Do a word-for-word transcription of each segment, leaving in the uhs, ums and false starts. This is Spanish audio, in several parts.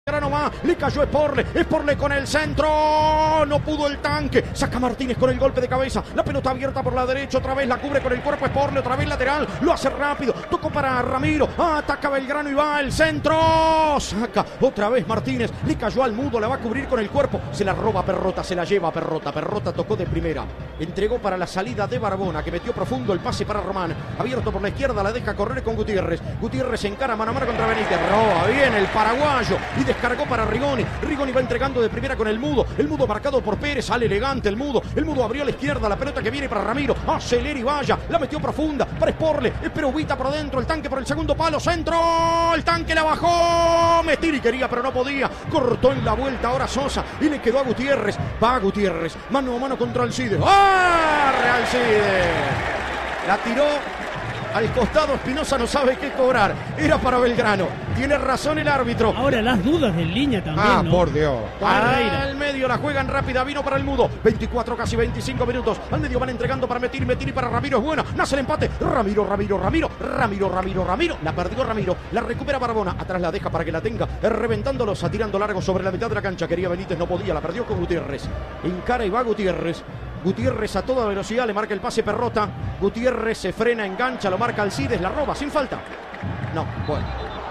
Grano va, le cayó Esporle, Esporle con el centro, no pudo el tanque, saca Martínez con el golpe de cabeza, la pelota abierta por la derecha, otra vez la cubre con el cuerpo Esporle, otra vez lateral, lo hace rápido, tocó para Ramiro, ataca Belgrano y va el centro, saca otra vez Martínez, le cayó al Mudo, la va a cubrir con el cuerpo, se la roba Perrota, se la lleva Perrota, Perrota tocó de primera, entregó para la salida de Barbona, que metió profundo el pase para Román, abierto por la izquierda, la deja correr con Gutiérrez, Gutiérrez encara mano a mano contra Benítez, roba bien el paraguayo y descargó para Rigoni, Rigoni va entregando de primera con el Mudo, el Mudo marcado por Pérez, sale elegante el Mudo, el Mudo abrió a la izquierda, la pelota que viene para Ramiro, acelera y vaya, la metió profunda para Esporle, espera Ubita por dentro, el tanque por el segundo palo, centro, el tanque la bajó, Metiri quería pero no podía, cortó en la vuelta ahora Sosa y le quedó a Gutiérrez, va a Gutiérrez, mano a mano contra Alcides, ¡ah! Alcides, la tiró al costado, Espinosa no sabe qué cobrar. Era para Belgrano. Tiene razón el árbitro. Ahora las dudas en línea también, Ah, ¿no? por Dios. Al medio la juegan rápida. Vino para el Mudo. veinticuatro, casi veinticinco minutos. Al medio van entregando para Metiri. Metiri para Ramiro. Es buena. Nace el empate. Ramiro, Ramiro, Ramiro. Ramiro, Ramiro, Ramiro. La perdió Ramiro. La recupera Barbona. Atrás la deja para que la tenga. Reventándolos, tirando largo sobre la mitad de la cancha. Quería Benítez, no podía. La perdió con Gutiérrez. Encara y va Gutiérrez. Gutiérrez a toda velocidad, le marca el pase Perrota. Gutiérrez se frena, engancha, lo marca Alcides, la roba sin falta. No, bueno.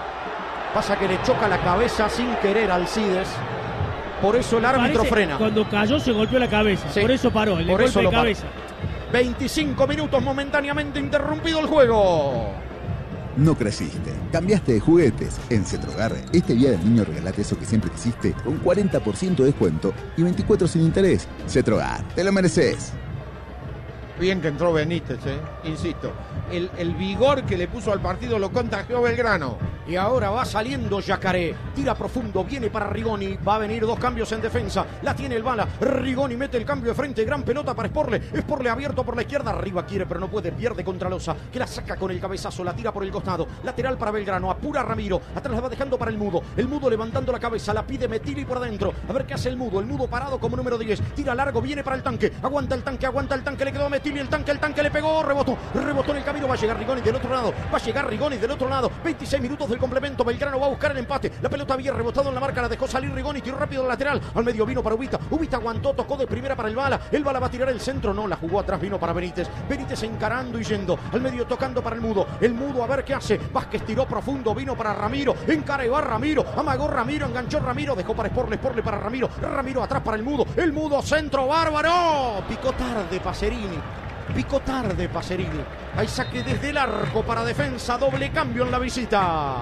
Pasa que le choca la cabeza sin querer a Alcides. Por eso el árbitro Parece, frena. Cuando cayó se golpeó la cabeza, sí. Por eso paró, el por golpe eso de lo cabeza. veinticinco minutos momentáneamente interrumpido el juego. No creciste, cambiaste de juguetes. En Cetrogar, este día del niño regalate eso que siempre quisiste con cuarenta por ciento de descuento y veinticuatro sin interés. Cetrogar, te lo mereces. Bien que entró Benítez, eh. Insisto, el, el vigor que le puso al partido lo contagió Belgrano. Y ahora va saliendo Yacaré, tira profundo, viene para Rigoni, va a venir dos cambios en defensa, la tiene el Bala, Rigoni mete el cambio de frente, gran pelota para Esporle, Esporle abierto por la izquierda, arriba quiere pero no puede, pierde contra Loza, que la saca con el cabezazo, la tira por el costado, lateral para Belgrano, apura Ramiro, atrás la va dejando para el Mudo, el Mudo levantando la cabeza, la pide Metili por adentro, a ver qué hace el Mudo, el Mudo parado como número diez, tira largo, viene para el tanque, aguanta el tanque, aguanta el tanque, le quedó a Metili, el tanque, el tanque le pegó, rebotó, rebotó en el camino, va a llegar Rigoni del otro lado, va a llegar Rigoni del otro lado, veintiséis minutos del complemento, Belgrano va a buscar el empate, la pelota había rebotado en la marca, la dejó salir Rigoni, tiró rápido al lateral, al medio vino para Ubita, Ubita aguantó, tocó de primera para el Bala, el Bala va a tirar el centro, no, la jugó atrás, vino para Benítez, Benítez encarando y yendo, al medio tocando para el Mudo, el Mudo a ver qué hace, Vázquez tiró profundo, vino para Ramiro, encara y va Ramiro, amagó Ramiro, enganchó Ramiro, dejó para Esporle, Esporle para Ramiro, Ramiro atrás para el Mudo, el Mudo centro bárbaro, picó tarde Pacerini. Picó tarde Pacerini. Hay saque desde el arco para defensa. Doble cambio en la visita.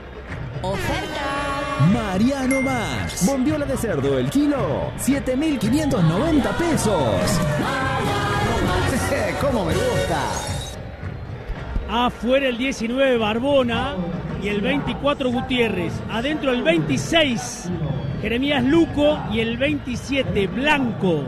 Oferta Mariano Más. Bondiola de cerdo el kilo, siete mil quinientos noventa pesos. ¿Cómo me gusta? Afuera el diecinueve Barbona y el veinticuatro Gutiérrez. Adentro el veintiséis Jeremías Luco y el veintisiete Blanco.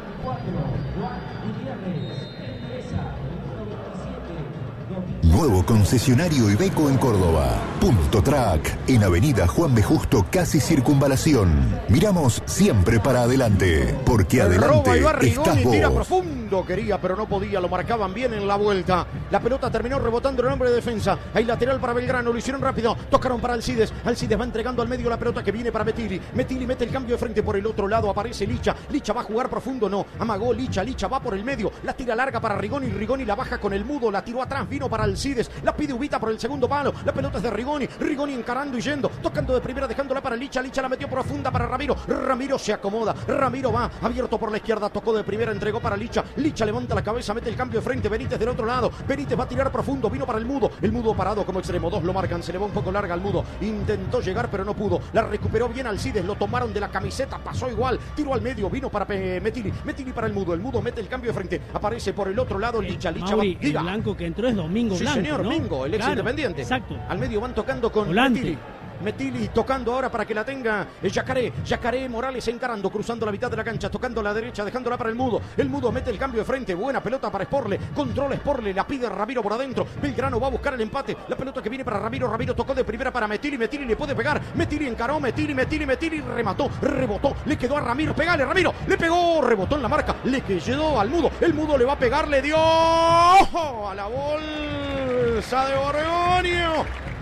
Nuevo concesionario Iveco en Córdoba. Punto Track, en Avenida Juan B. Justo, casi Circunvalación. Miramos siempre para adelante, porque adelante estás vos. Tira profundo, quería, pero no podía, lo marcaban bien en la vuelta. La pelota terminó rebotando en hombre de defensa. Hay lateral para Belgrano, lo hicieron rápido, tocaron para Alcides. Alcides va entregando al medio la pelota que viene para Metili. Metili mete el cambio de frente por el otro lado, aparece Licha. Licha va a jugar profundo, no, amagó Licha, Licha va por el medio, la tira larga para Rigoni, Rigoni la baja con el Mudo, la tiró atrás, vino para Alcides. La pide Ubita por el segundo palo. La pelota es de Rigoni. Rigoni encarando y yendo. Tocando de primera, dejándola para Licha. Licha la metió profunda para Ramiro. Ramiro se acomoda. Ramiro va abierto por la izquierda. Tocó de primera, entregó para Licha. Licha levanta la cabeza, mete el cambio de frente. Benítez del otro lado. Benítez va a tirar profundo. Vino para el Mudo. El Mudo parado como extremo. Dos lo marcan. Se le va un poco larga al Mudo. Intentó llegar, pero no pudo. La recuperó bien Alcides. Lo tomaron de la camiseta. Pasó igual. Tiró al medio. Vino para Metili. Metili para el Mudo. El Mudo mete el cambio de frente. Aparece por el otro lado Licha. Licha Mauri, va. El Blanco que entró es Domingo Sí, Blanco, señor, ¿no? Mingo, el ex Claro, Independiente. Exacto. Al medio van tocando con Volante. Metili. Metili tocando ahora para que la tenga Yacaré. Yacaré Morales encarando, cruzando la mitad de la cancha, tocando a la derecha, dejándola para el Mudo. El Mudo mete el cambio de frente. Buena pelota para Esporle. Controla Esporle, la pide Ramiro por adentro. Belgrano va a buscar el empate. La pelota que viene para Ramiro. Ramiro tocó de primera para Metili. Metili le puede pegar. Metili encaró. Metili, Metili, Metili. Remató, rebotó. Le quedó a Ramiro. Pegale, Ramiro. Le pegó. Rebotó en la marca. Le quedó al Mudo. El Mudo le va a pegar. Le dio a la bolsa de Borgonio.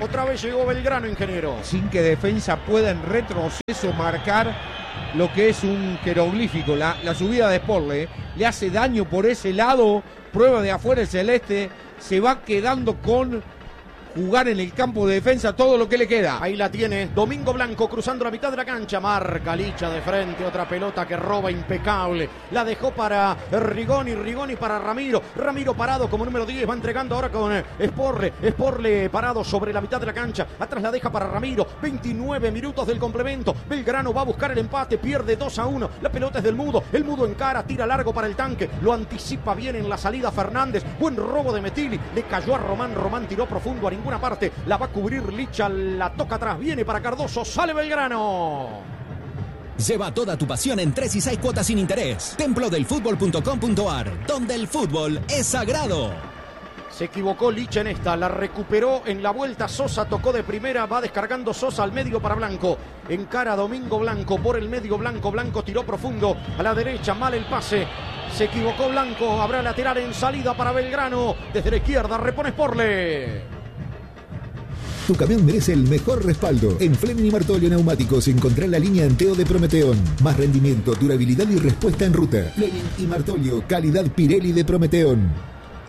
Otra vez llegó Belgrano, ingeniero. Sin que defensa pueda en retroceso marcar lo que es un jeroglífico. La, la subida de Sporle le hace daño por ese lado. Prueba de afuera el celeste. Se va quedando con jugar en el campo de defensa todo lo que le queda. Ahí la tiene Domingo Blanco cruzando la mitad de la cancha. Marca Licha de frente. Otra pelota que roba impecable. La dejó para Rigoni. Rigoni para Ramiro. Ramiro parado como número diez. Va entregando ahora con Sporle. Sporle parado sobre la mitad de la cancha. Atrás la deja para Ramiro. veintinueve minutos del complemento. Belgrano va a buscar el empate. Pierde dos a uno. La pelota es del Mudo. El Mudo encara. Tira largo para el tanque. Lo anticipa bien en la salida Fernández. Buen robo de Metili. Le cayó a Román. Román tiró profundo a ningún una parte, la va a cubrir Licha, la toca atrás, viene para Cardoso, sale Belgrano. Lleva toda tu pasión en tres y seis cuotas sin interés. templo del fútbol punto com punto a r, donde el fútbol es sagrado. Se equivocó Licha en esta, la recuperó en la vuelta Sosa, tocó de primera, va descargando Sosa al medio para Blanco. Encara Domingo Blanco por el medio Blanco, Blanco tiró profundo a la derecha, mal el pase. Se equivocó Blanco, habrá lateral en salida para Belgrano. Desde la izquierda, repone Sporle. Tu camión merece el mejor respaldo. En Fleming y Martolio Neumáticos encontrá la línea Anteo de Prometeón. Más rendimiento, durabilidad y respuesta en ruta. Fleming y Martolio, calidad Pirelli de Prometeón.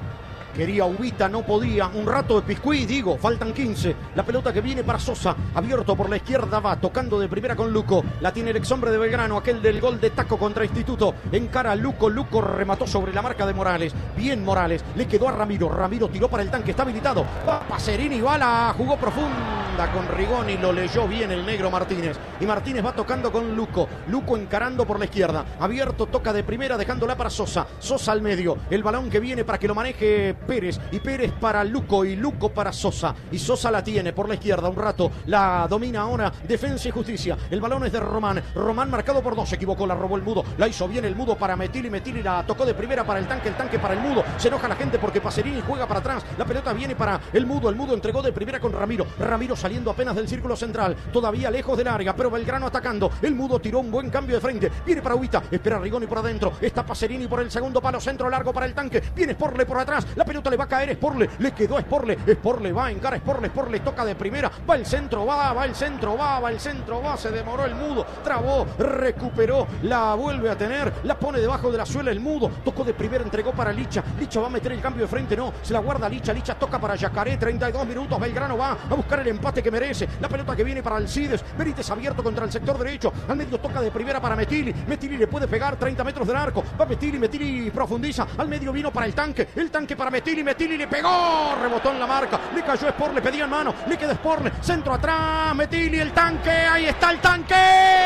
Quería Ubita, no podía. Un rato de Piscuí, digo, faltan quince. La pelota que viene para Sosa, abierto por la izquierda, va tocando de primera con Luco. La tiene el ex hombre de Belgrano, aquel del gol de taco contra Instituto. Encara a Luco, Luco remató sobre la marca de Morales. Bien Morales, le quedó a Ramiro. Ramiro tiró para el tanque, está habilitado. Va Pacerini, bala, jugó profunda con Rigoni, lo leyó bien el negro Martínez. Y Martínez va tocando con Luco. Luco encarando por la izquierda. Abierto, toca de primera, dejándola para Sosa. Sosa al medio. El balón que viene para que lo maneje Pérez, y Pérez para Luco y Luco para Sosa, y Sosa la tiene por la izquierda un rato, la domina ahora Defensa y Justicia, el balón es de Román, Román marcado por dos, se equivocó, la robó el Mudo, la hizo bien el Mudo para Metili, Metili la tocó de primera para el tanque, el tanque para el Mudo, se enoja la gente porque Pacerini juega para atrás, la pelota viene para el Mudo, el Mudo entregó de primera con Ramiro, Ramiro saliendo apenas del círculo central, todavía lejos del área, pero Belgrano atacando, el Mudo tiró un buen cambio de frente, viene para Ubita, espera Rigoni por adentro, está Pacerini por el segundo palo, centro largo para el tanque, viene Sporle por atrás, la pelota le va a caer Sporle, le quedó a Sporle, Sporle va, encara Sporle, Sporle toca de primera, va el centro, va, va el centro, va, va el centro, va, se demoró el Mudo, trabó, recuperó, la vuelve a tener, la pone debajo de la suela el Mudo, tocó de primera, entregó para Licha, Licha va a meter el cambio de frente, no, se la guarda Licha, Licha toca para Yacaré, treinta y dos minutos, Belgrano va a buscar el empate que merece, la pelota que viene para Alcides, Benítez abierto contra el sector derecho, al medio toca de primera para Metili, Metili le puede pegar treinta metros del arco, va Metili, Metili profundiza, al medio vino para el tanque, el tanque para Metili, Metili le pegó, rebotó en la marca, le cayó Sporle, pedían mano, le queda Sporle, centro atrás, Metili, el tanque, ahí está el tanque,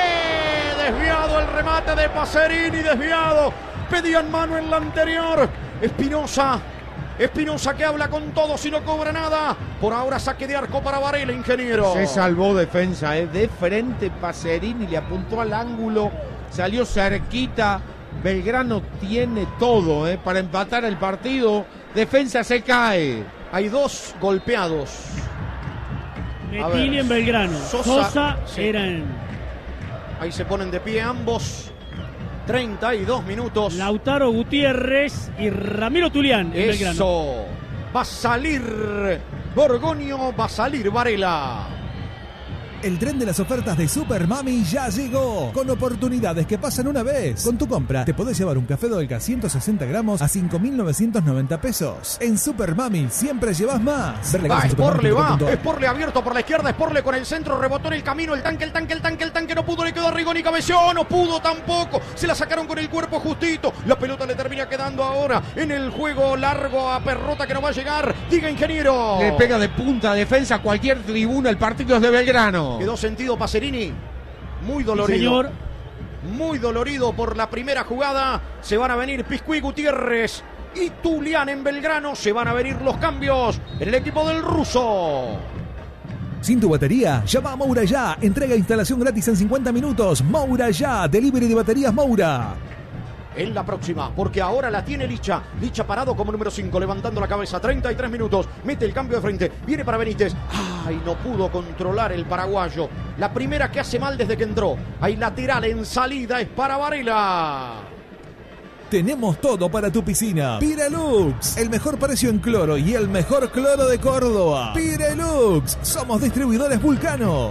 desviado el remate de Pacerini, desviado, pedían mano en la anterior, Espinosa, Espinosa que habla con todos y no cobra nada, por ahora saque de arco para Varela, ingeniero. Se salvó defensa, ¿eh? De frente Pacerini, le apuntó al ángulo, salió cerquita, Belgrano tiene todo, ¿eh? Para empatar el partido, defensa se cae. Hay dos golpeados. Metili en Belgrano. Sosa, Sosa sí. Era en... Ahí se ponen de pie ambos. treinta y dos minutos. Lautaro Gutiérrez y Ramiro Tulián en Belgrano. Eso. Va a salir Borgoño, va a salir Varela. El tren de las ofertas de Super Mami ya llegó, con oportunidades que pasan una vez. Con tu compra te podés llevar un café Dolca ciento sesenta gramos a cinco mil novecientos noventa pesos. En Super Mami siempre llevas más. Va, Sporle va, Sporle abierto por la izquierda, Sporle con el centro, rebotó en el camino, el tanque, el tanque, el tanque, el tanque, no pudo, le quedó a Rigoni, cabeció, no pudo tampoco, se la sacaron con el cuerpo justito, la pelota le termina quedando ahora en el juego largo a Perrota que no va a llegar, diga ingeniero. Le pega de punta, defensa, cualquier tribuna, el partido es de Belgrano. Quedó sentido Pacerini, muy dolorido, sí, señor. Muy dolorido por la primera jugada. Se van a venir Piscuí, Gutiérrez y Tulián en Belgrano. Se van a venir los cambios en el equipo del ruso. Sin tu batería, llama a Moura Ya. Entrega e instalación gratis en cincuenta minutos. Moura Ya, delivery de baterías Moura. En la próxima, porque ahora la tiene Licha. Licha parado como número cinco, levantando la cabeza, treinta y tres minutos, mete el cambio de frente, viene para Benítez. Ay, no pudo controlar el paraguayo. La primera que hace mal desde que entró. Hay lateral en salida, es para Varela. Tenemos todo para tu piscina. Pirelux, el mejor precio en cloro y el mejor cloro de Córdoba. Pirelux, somos distribuidores Vulcano.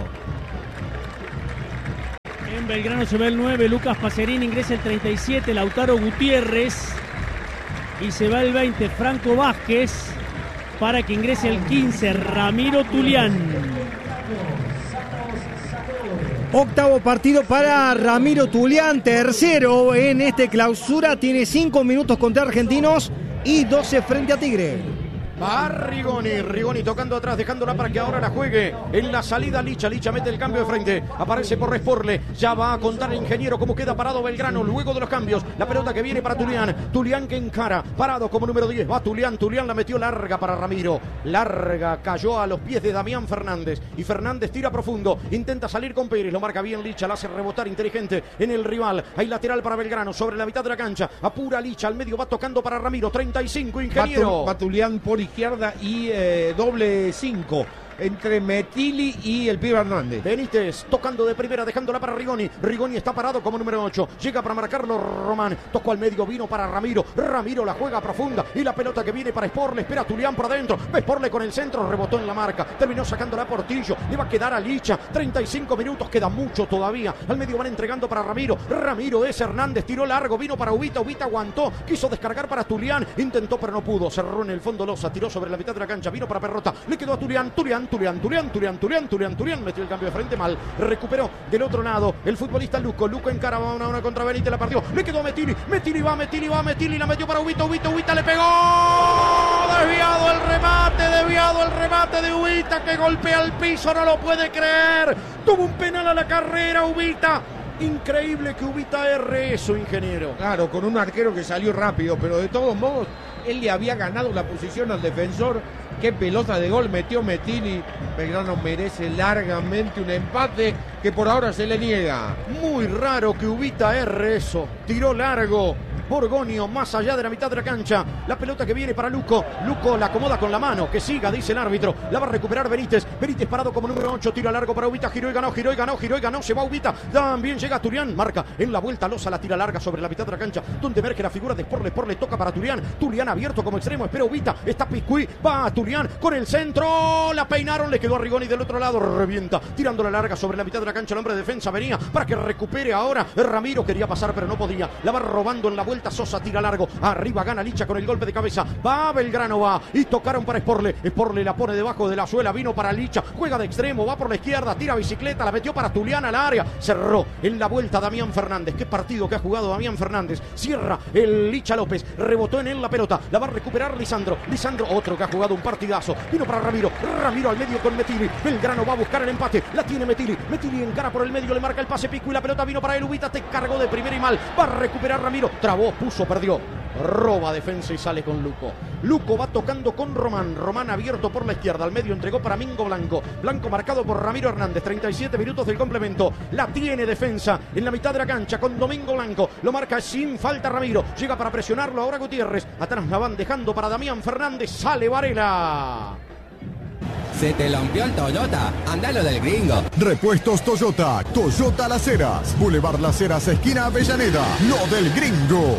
En Belgrano se ve el nueve, Lucas Pacerini, ingresa el treinta y siete, Lautaro Gutiérrez. Y se va el veinte, Franco Vázquez, para que ingrese el quince, Ramiro Tulián. Octavo partido para Ramiro Tulián, tercero en este clausura, tiene cinco minutos contra Argentinos y doce frente a Tigre. Va Rigoni, Rigoni tocando atrás, dejándola para que ahora la juegue. En la salida Licha, Licha mete el cambio de frente, aparece por Sporle, ya va a contar el ingeniero cómo queda parado Belgrano luego de los cambios. La pelota que viene para Tulián, Tulián que encara, parado como número diez, va Tulián, Tulián la metió larga para Ramiro, larga, cayó a los pies de Damián Fernández, y Fernández tira profundo, intenta salir con Pérez, lo marca bien Licha, la hace rebotar inteligente en el rival. Hay lateral para Belgrano, sobre la mitad de la cancha, apura Licha, al medio va tocando para Ramiro, treinta y cinco, ingeniero. Va Tulián por izquierda y eh, doble cinco entre Metili y el pibe Hernández. Benítez tocando de primera, dejándola para Rigoni. Rigoni está parado como número ocho. Llega para marcarlo Román. Tocó al medio, vino para Ramiro. Ramiro la juega profunda. Y la pelota que viene para Sporle. Espera a Tulián por adentro. Sporle con el centro. Rebotó en la marca. Terminó sacándola a Portillo. Le va a quedar a Licha. treinta y cinco minutos. Queda mucho todavía. Al medio van entregando para Ramiro. Ramiro es Hernández. Tiró largo. Vino para Ubita. Ubita aguantó. Quiso descargar para Tulián. Intentó pero no pudo. Cerró en el fondo Loza. Tiró sobre la mitad de la cancha. Vino para Perrota. Le quedó a Tulián. Tulián. Tulián, Tulián, Tulián, Tulián, Tulián, Tulián, metió el cambio de frente mal, recuperó del otro lado el futbolista Luco, Luco encara a una, una contra Benítez, la partió, le quedó a Metili, Metili va, Metili va, Metili la metió para Ubita, Ubita, Ubita le pegó, desviado el remate, desviado el remate de Ubita que golpea el piso, no lo puede creer, tuvo un penal a la carrera Ubita. Increíble que Ubita erre eso, ingeniero. Claro, con un arquero que salió rápido, pero de todos modos, él le había ganado la posición al defensor. Qué pelota de gol metió Metili. Belgrano merece largamente un empate que por ahora se le niega. Muy raro que Ubita erre eso. Tiró largo. Borgonio más allá de la mitad de la cancha. La pelota que viene para Luco. Luco la acomoda con la mano. Que siga, dice el árbitro. La va a recuperar Benítez. Benítez parado como número ocho. Tira largo para Ubita. Giró y ganó, giró y ganó, giró y ganó. Se va Ubita. También llega Tulián. Marca en la vuelta. Loza la tira larga sobre la mitad de la cancha. Donde emerge la figura de Sporle. Sporle toca para Tulián. Tulián abierto como extremo. Espera Ubita. Está Piscuí. Va a Tulián con el centro. La peinaron. Le quedó a Rigoni del otro lado. Revienta. Tirando la larga sobre la mitad de la cancha. El hombre de defensa venía para que recupere ahora. Ramiro quería pasar pero no podía. La va robando en la vuelta. Sosa tira largo. Arriba gana Licha con el golpe de cabeza. Va Belgrano, va. Y tocaron para Sporle. Sporle la pone debajo de la suela. Vino para Licha. Juega de extremo. Va por la izquierda. Tira bicicleta. La metió para Tulián al área. Cerró en la vuelta Damián Fernández. Qué partido que ha jugado Damián Fernández. Cierra el Licha López. Rebotó en él la pelota. La va a recuperar Lisandro. Lisandro, otro que ha jugado un partidazo. Vino para Ramiro. Ramiro al medio con Metili. Belgrano va a buscar el empate. La tiene Metili. Metili encara por el medio. Le marca el pase Pico y la pelota vino para el Ubita. Te cargó de primera y mal. Va a recuperar Ramiro. Trabó, puso, perdió. Roba defensa y sale con Luco. Luco va tocando con Román. Román abierto por la izquierda. Al medio entregó para Mingo Blanco. Blanco marcado por Ramiro Hernández. treinta y siete minutos del complemento. La tiene defensa en la mitad de la cancha con Domingo Blanco. Lo marca sin falta Ramiro. Llega para presionarlo ahora Gutiérrez. Atrás la van dejando para Damián Fernández. Sale Varela. Se te lampió el Toyota, andalo del gringo. Repuestos Toyota, Toyota Las Heras, Boulevard Las Heras, esquina Avellaneda, lo del gringo.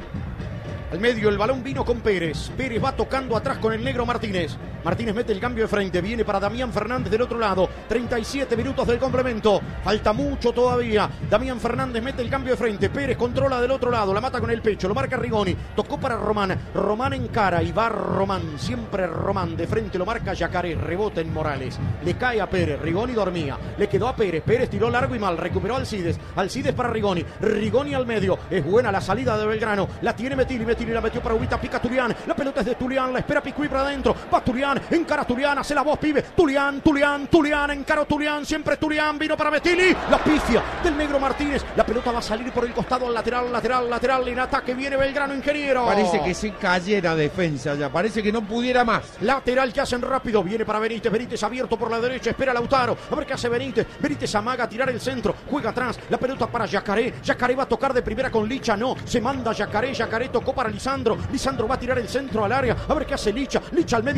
Al medio el balón vino con Pérez. Pérez va tocando atrás con el negro Martínez. Martínez mete el cambio de frente. Viene para Damián Fernández del otro lado. treinta y siete minutos del complemento. Falta mucho todavía. Damián Fernández mete el cambio de frente. Pérez controla del otro lado. La mata con el pecho. Lo marca Rigoni. Tocó para Román. Román encara y va Román. Siempre Román. De frente lo marca Yacaré. Rebota en Morales. Le cae a Pérez. Rigoni dormía. Le quedó a Pérez. Pérez tiró largo y mal. Recuperó Alcides. Alcides para Rigoni. Rigoni al medio. Es buena la salida de Belgrano. La tiene Metili. Metili la metió para Ubita, pica Tulián, la pelota es de Tulián, la espera Picuí para adentro, va Tulián, encara Tulián, hace la voz pibe, Tulián, Tulián, Tulián, encaró Tulián, siempre Tulián, vino para Metili, la pifia del negro Martínez, la pelota va a salir por el costado al lateral, lateral, lateral, en ataque viene Belgrano, ingeniero. Parece que se cayera defensa ya, parece que no pudiera más. Lateral que hacen rápido, viene para Benítez, Benítez abierto por la derecha, espera Lautaro, a ver qué hace Benítez, Benítez amaga a tirar el centro, juega atrás, la pelota para Yacaré, Yacaré va a tocar de primera con Licha, no, se manda Yacaré, Yacaré tocó para Lisandro, Lisandro va a tirar el centro al área, a ver qué hace Licha, Licha al medio para Ramiro.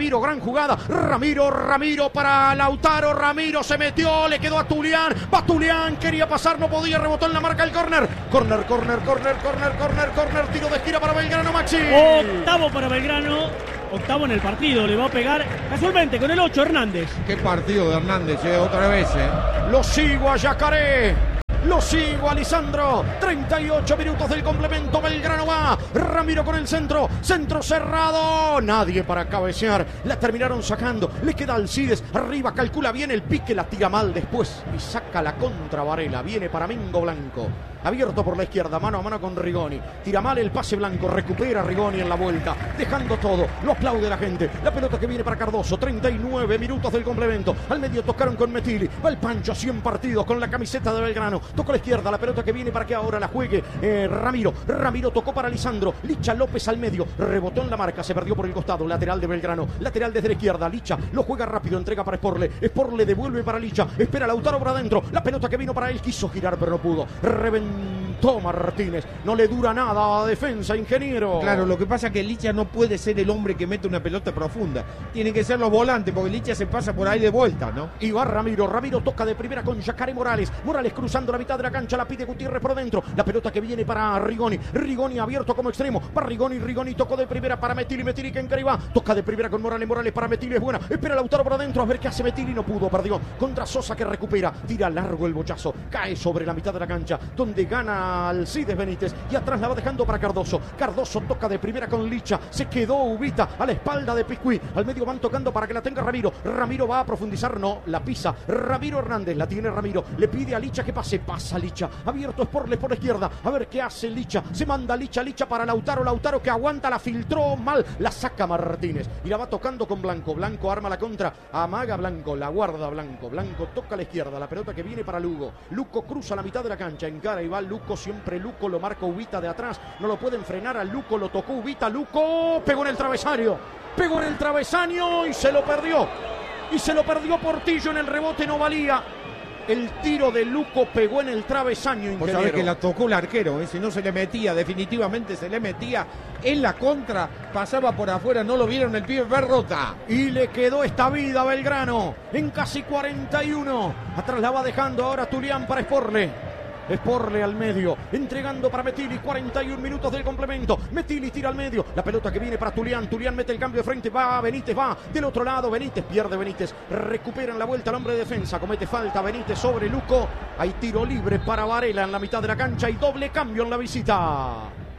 Ramiro, gran jugada. Ramiro, Ramiro para Lautaro. Ramiro se metió, le quedó a Tulián. Va Tulián, quería pasar, no podía, rebotó en la marca el córner. Córner, córner, córner, córner, córner, córner. Tiro de esquina para Belgrano, Maxi. Octavo para Belgrano. Octavo en el partido. Le va a pegar casualmente con el ocho Hernández. Qué partido de Hernández, eh, otra vez. Eh. Lo sigo a Yacaré. Lo sigo a Lisandro. treinta y ocho minutos del complemento. Belgrano va. Ramiro con el centro. Centro cerrado. Nadie para cabecear. La terminaron sacando. Le queda Alcides. Arriba calcula bien el pique. La tira mal después. Y saca la contra Varela. Viene para Mingo Blanco. Abierto por la izquierda. Mano a mano con Rigoni. Tira mal el pase Blanco. Recupera Rigoni en la vuelta. Dejando todo. Lo aplaude la gente. La pelota que viene para Cardoso. treinta y nueve minutos del complemento. Al medio tocaron con Metili. Va el Pancho. cien partidos con la camiseta de Belgrano. Tocó a la izquierda, la pelota que viene para que ahora la juegue eh, Ramiro. Ramiro tocó para Lisandro. Licha López al medio. Rebotó en la marca, se perdió por el costado. Lateral de Belgrano. Lateral desde la izquierda. Licha lo juega rápido, entrega para Sporle. Sporle devuelve para Licha. Espera Lautaro por adentro. La pelota que vino para él. Quiso girar, pero no pudo. Reventó Martínez. No le dura nada a defensa, ingeniero. Claro, lo que pasa es que Licha no puede ser el hombre que mete una pelota profunda. Tiene que ser los volantes, porque Licha se pasa por ahí de vuelta, ¿no? Y va Ramiro. Ramiro toca de primera con Yacaré Morales. Morales cruzando la mitad de la cancha. La pide Gutiérrez por dentro. La pelota que viene para Rigoni. Rigoni abierto como extremo. Para Rigoni. Rigoni tocó de primera para Metili. Metili que encariba. Toca de primera con Morales. Morales para Metili. Es buena. Espera Lautaro por adentro. A ver qué hace Metili. No pudo. Perdió. Contra Sosa que recupera. Tira largo el bochazo. Cae sobre la mitad de la cancha. Donde gana Alcides Benítez. Y atrás la va dejando para Cardoso. Cardoso toca de primera con Licha. Se quedó Ubita a la espalda de Piscuí. Al medio van tocando para que la tenga Ramiro. Ramiro va a profundizar. No. La pisa. Ramiro Hernández. La tiene Ramiro. Le pide a Licha que pase. Pasa Licha. Abierto Sporle por la izquierda. A ver qué hace Licha. Se manda Licha, Licha para Lautaro. Lautaro que aguanta, la filtró mal. La saca Martínez. Y la va tocando con Blanco. Blanco arma la contra. Amaga Blanco. La guarda Blanco. Blanco toca a la izquierda. La pelota que viene para Lugo. Luco cruza la mitad de la cancha. Encara y va Luco. Siempre Luco. Lo marca Ubita de atrás. No lo pueden frenar a Luco. Lo tocó Ubita. Luco pegó en el travesaño. Pegó en el travesaño y se lo perdió. Y se lo perdió Portillo en el rebote. No valía. El tiro de Luco pegó en el travesaño, ingeniero. Vos sabés que la tocó el arquero, ¿eh? Si no se le metía, definitivamente se le metía en la contra, pasaba por afuera, no lo vieron el pibe Perrota. Y le quedó esta vida a Belgrano en casi cuarenta y uno. Atrás la va dejando ahora Tulián para Sporle. Sporle al medio, entregando para Metili, cuarenta y un minutos del complemento. Metili tira al medio, la pelota que viene para Tulián. Tulián mete el cambio de frente, va Benítez, va del otro lado. Benítez pierde Benítez, recupera en la vuelta el hombre de defensa. Comete falta Benítez sobre Luco. Hay tiro libre para Varela en la mitad de la cancha y doble cambio en la visita.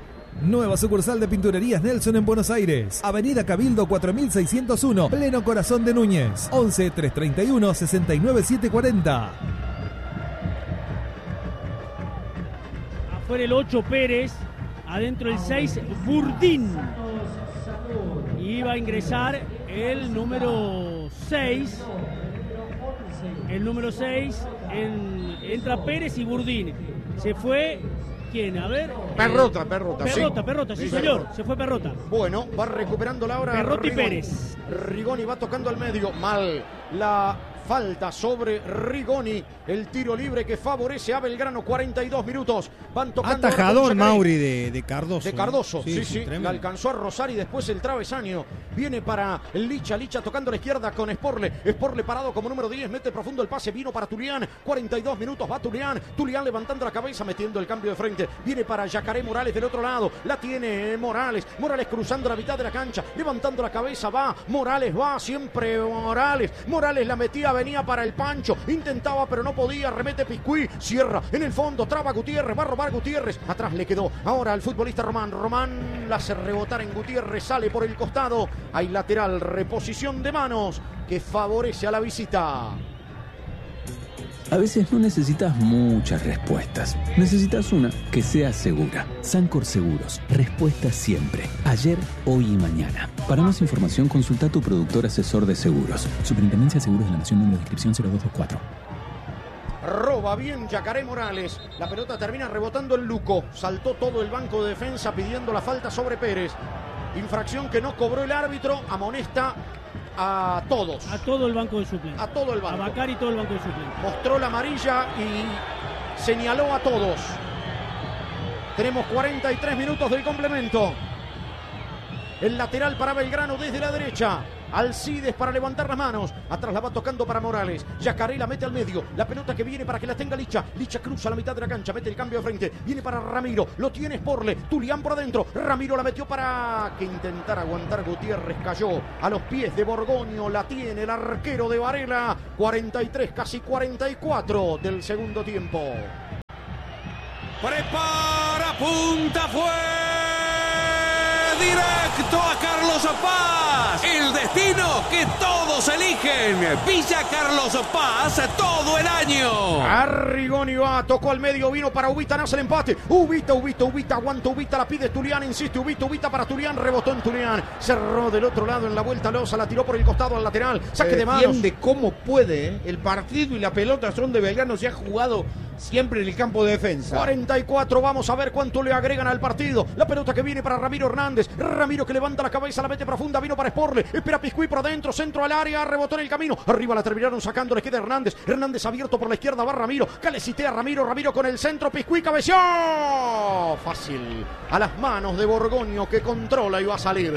Nueva sucursal de Pinturerías Nelson en Buenos Aires. Avenida Cabildo cuatro mil seiscientos uno, pleno corazón de Núñez. once, trescientos treinta y uno, sesenta y nueve, setecientos cuarenta. Fuera el ocho Pérez, adentro el seis Burdín. Y va a ingresar el número seis. El número seis, en, entra Pérez y Burdín. Se fue, ¿quién? A ver. Perrota, eh, Perrota. Perrota, sí. Perrota, sí, sí señor. Perrota. Se fue Perrota. Bueno, va recuperando la hora. Perrota y Rigoni. Pérez. Rigoni va tocando al medio. Mal. La falta sobre Rigoni. El tiro libre que favorece a Belgrano. cuarenta y dos minutos. Van tocando. Atajador Mauri de, de Cardoso. De Cardoso, ¿eh? sí, sí. sí. La alcanzó a rozar y después el travesaño. Viene para Licha. Licha tocando a la izquierda con Sporle. Sporle parado como número diez. Mete profundo el pase. Vino para Tulián. cuarenta y dos minutos. Va Tulián. Tulián levantando la cabeza, metiendo el cambio de frente. Viene para Yacaré Morales del otro lado. La tiene Morales. Morales cruzando la mitad de la cancha. Levantando la cabeza. Va. Morales va. Siempre Morales. Morales la metía. Venía para el Pancho. Intentaba pero no podía. Remete Piscuí. Cierra en el fondo. Traba Gutiérrez. Va a robar Gutiérrez. Atrás le quedó. Ahora el futbolista Román. Román la hace rebotar en Gutiérrez. Sale por el costado. Hay lateral. Reposición de manos que favorece a la visita. A veces no necesitas muchas respuestas. Necesitas una que sea segura. Sancor Seguros. Respuesta siempre. Ayer, hoy y mañana. Para más información, consulta a tu productor asesor de seguros. Superintendencia de Seguros de la Nación, número de inscripción cero dos dos cuatro. Roba bien Yacaré Morales. La pelota termina rebotando en Luco. Saltó todo el banco de defensa pidiendo la falta sobre Pérez. Infracción que no cobró el árbitro. Amonesta a todos. A todo el banco de suplentes. A todo el banco. A Bacari y todo el banco de suplentes. Mostró la amarilla y señaló a todos. Tenemos cuarenta y tres minutos del complemento. El lateral para Belgrano desde la derecha. Alcides para levantar las manos. Atrás la va tocando para Morales. Yacaré la mete al medio. La pelota que viene para que la tenga Licha. Licha cruza la mitad de la cancha. Mete el cambio de frente. Viene para Ramiro. Lo tiene Sporle. Tulián por adentro. Ramiro la metió para que intentara aguantar Gutiérrez. Cayó a los pies de Borgoño. La tiene el arquero de Varela. cuarenta y tres, casi cuarenta y cuatro del segundo tiempo. Prepara, punta, fue directo a Carlos Paz. El destino que todos eligen. Villa Carlos Paz todo el año. Arrigoni va, tocó al medio, vino para Ubita, nace el empate. Ubita, Ubita, Ubita, aguanta Ubita, la pide Tulián, insiste Ubita, Ubita para Tulián, rebotó en Tulián. Cerró del otro lado en la vuelta Loza, la tiró por el costado al lateral. Saque de manos. Defiende como puede, ¿eh? El partido y la pelota son de Belgrano, se ha jugado siempre en el campo de defensa. cuarenta y cuatro, vamos a ver cuánto le agregan al partido. La pelota que viene para Ramiro Hernández. Ramiro que levanta la cabeza, la mete profunda, vino para Sporle. Espera Piscuí por adentro, centro al área, rebotó en el camino. Arriba la terminaron sacando, le queda Hernández. Hernández abierto por la izquierda, va Ramiro. Calecitea Ramiro, Ramiro con el centro, Piscuí cabeció. Fácil. A las manos de Borgoño que controla y va a salir.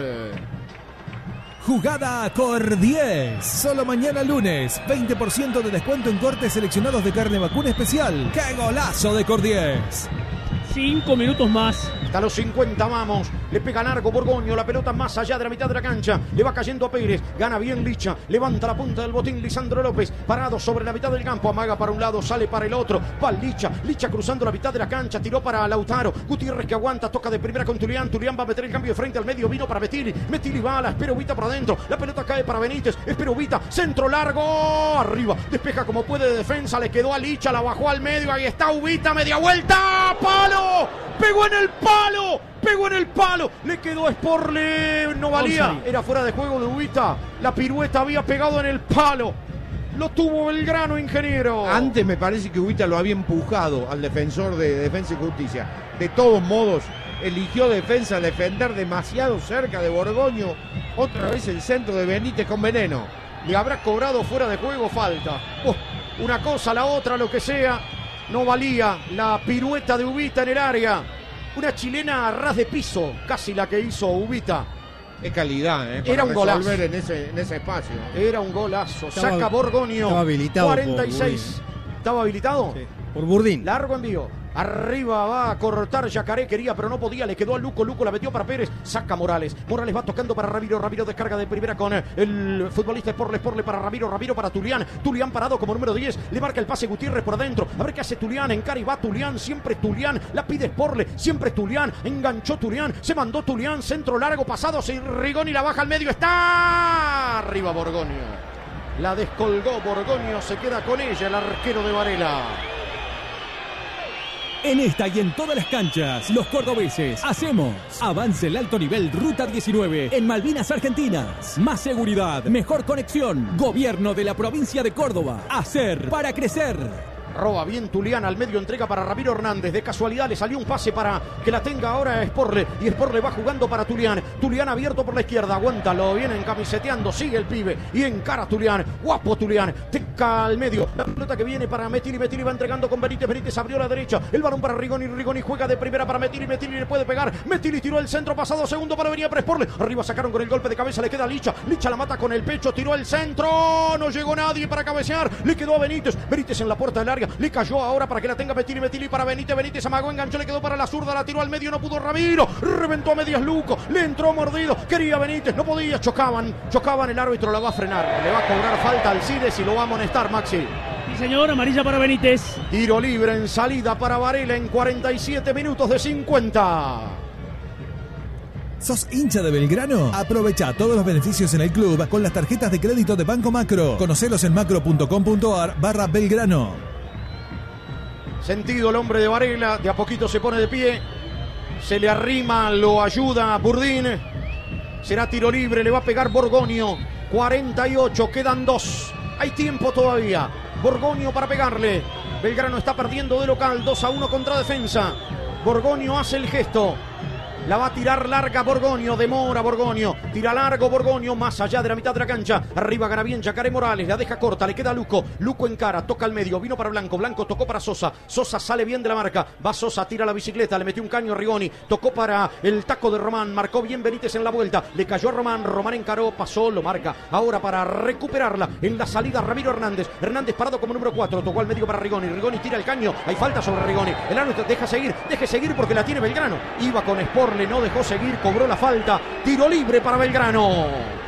Jugada Cordiez. Solo mañana lunes. veinte por ciento de descuento en cortes seleccionados de carne vacuna especial. ¡Qué golazo de Cordiez! Cinco minutos más. Hasta los cincuenta vamos. Le pega largo Borgoño. La pelota más allá de la mitad de la cancha. Le va cayendo a Pérez. Gana bien Licha. Levanta la punta del botín Lisandro López. Parado sobre la mitad del campo. Amaga para un lado. Sale para el otro. Va Licha. Licha cruzando la mitad de la cancha. Tiró para Lautaro. Gutiérrez que aguanta. Toca de primera con Tulián. Tulián va a meter el cambio de frente al medio. Vino para Metili. Metili va. La espera Ubita por adentro. La pelota cae para Benítez. Espera Ubita. Centro largo. Arriba. Despeja como puede de defensa. Le quedó a Licha. La bajó al medio. Ahí está Ubita. Media vuelta. ¡Palo! Pegó en el palo, pegó en el palo, le quedó a Sporle, no valía, era fuera de juego de Ubita, la pirueta había pegado en el palo, lo tuvo Belgrano, ingeniero. Antes me parece que Ubita lo había empujado al defensor de Defensa y Justicia, de todos modos eligió defensa, defender demasiado cerca de Borgoño, otra vez el centro de Benítez con veneno. Le habrá cobrado fuera de juego falta, oh, una cosa, la otra, lo que sea. No valía la pirueta de Ubita en el área. Una chilena a ras de piso, casi la que hizo Ubita. Es calidad, ¿eh? Para era un golazo. En ese, en ese espacio. Era un golazo. Estaba, Saca Borgoño. Estaba habilitado. cuarenta y seis. ¿Estaba habilitado? Sí, por Burdín. Largo envío. Arriba va a cortar Yacaré, quería pero no podía, le quedó a Luco, Luco la metió para Pérez, saca Morales, Morales va tocando para Ramiro, Ramiro descarga de primera con el futbolista Sporle, Sporle para Ramiro, Ramiro para Tulián, Tulián parado como número diez, le marca el pase Gutiérrez por adentro, a ver qué hace Tulián, encara y va Tulián, siempre Tulián, la pide Sporle, siempre Tulián, enganchó Tulián, se mandó Tulián, centro largo pasado, se Rigoni la baja al medio, está arriba Borgoño, la descolgó Borgoño, se queda con ella el arquero de Varela. En esta y en todas las canchas, los cordobeses hacemos avance el alto nivel Ruta diecinueve en Malvinas Argentinas. Más seguridad, mejor conexión. Gobierno de la provincia de Córdoba. Hacer para crecer. Roba bien Tulián al medio, entrega para Ramiro Hernández. De casualidad le salió un pase para que la tenga ahora Sporle. Y Sporle va jugando para Tulián. Tulián abierto por la izquierda. Aguanta, lo viene encamiseteando. Sigue el pibe. Y encara a Tulián. Guapo Tulián. Teca al medio. La pelota que viene para Metili. Metili va entregando con Benítez. Benítez abrió a la derecha. El balón para Rigoni. Rigoni juega de primera para Metili. Metili le puede pegar. Metili tiró el centro pasado. Segundo para venía para Sporle. Arriba sacaron con el golpe de cabeza. Le queda a Licha. Licha la mata con el pecho. Tiró el centro. No llegó nadie para cabecear. Le quedó a Benítez. Benítez en la puerta del área. Le cayó ahora para que la tenga Metili, Metili para Benítez, Benítez amagó, enganchó, le quedó para la zurda, la tiró al medio, no pudo Ramiro, reventó a medias Luco, le entró mordido, quería Benítez, no podía, chocaban, chocaban, el árbitro la va a frenar, le va a cobrar falta al Alcides y lo va a amonestar Maxi. Sí señor, amarilla para Benítez. Tiro libre en salida para Varela en cuarenta y siete minutos de cincuenta. ¿Sos hincha de Belgrano? Aprovecha todos los beneficios en el club con las tarjetas de crédito de Banco Macro. Conocelos en macro.com.ar barra Belgrano. Sentido el hombre de Varela, de a poquito se pone de pie, se le arrima, lo ayuda Burdín, será tiro libre, le va a pegar Borgoño, cuarenta y ocho, quedan dos, hay tiempo todavía, Borgoño para pegarle, Belgrano está perdiendo de local, dos a uno contra Defensa, Borgoño hace el gesto, La va a tirar larga Borgoño. Demora Borgoño. Tira largo Borgoño. Más allá de la mitad de la cancha. Arriba gana bien Yacaré Morales. La deja corta. Le queda a Luco. Luco encara. Toca al medio. Vino para Blanco. Blanco tocó para Sosa. Sosa sale bien de la marca. Va Sosa. Tira la bicicleta. Le metió un caño a Rigoni. Tocó para el taco de Román. Marcó bien Benítez en la vuelta. Le cayó a Román. Román encaró. Pasó. Lo marca. Ahora para recuperarla. En la salida Ramiro Hernández. Hernández parado como número cuatro. Tocó al medio para Rigoni. Rigoni tira el caño. Hay falta sobre Rigoni. El árbitro deja seguir. Deje seguir porque la tiene Belgrano. Iba con Sporle. No dejó seguir. Cobró la falta. Tiro libre para Belgrano.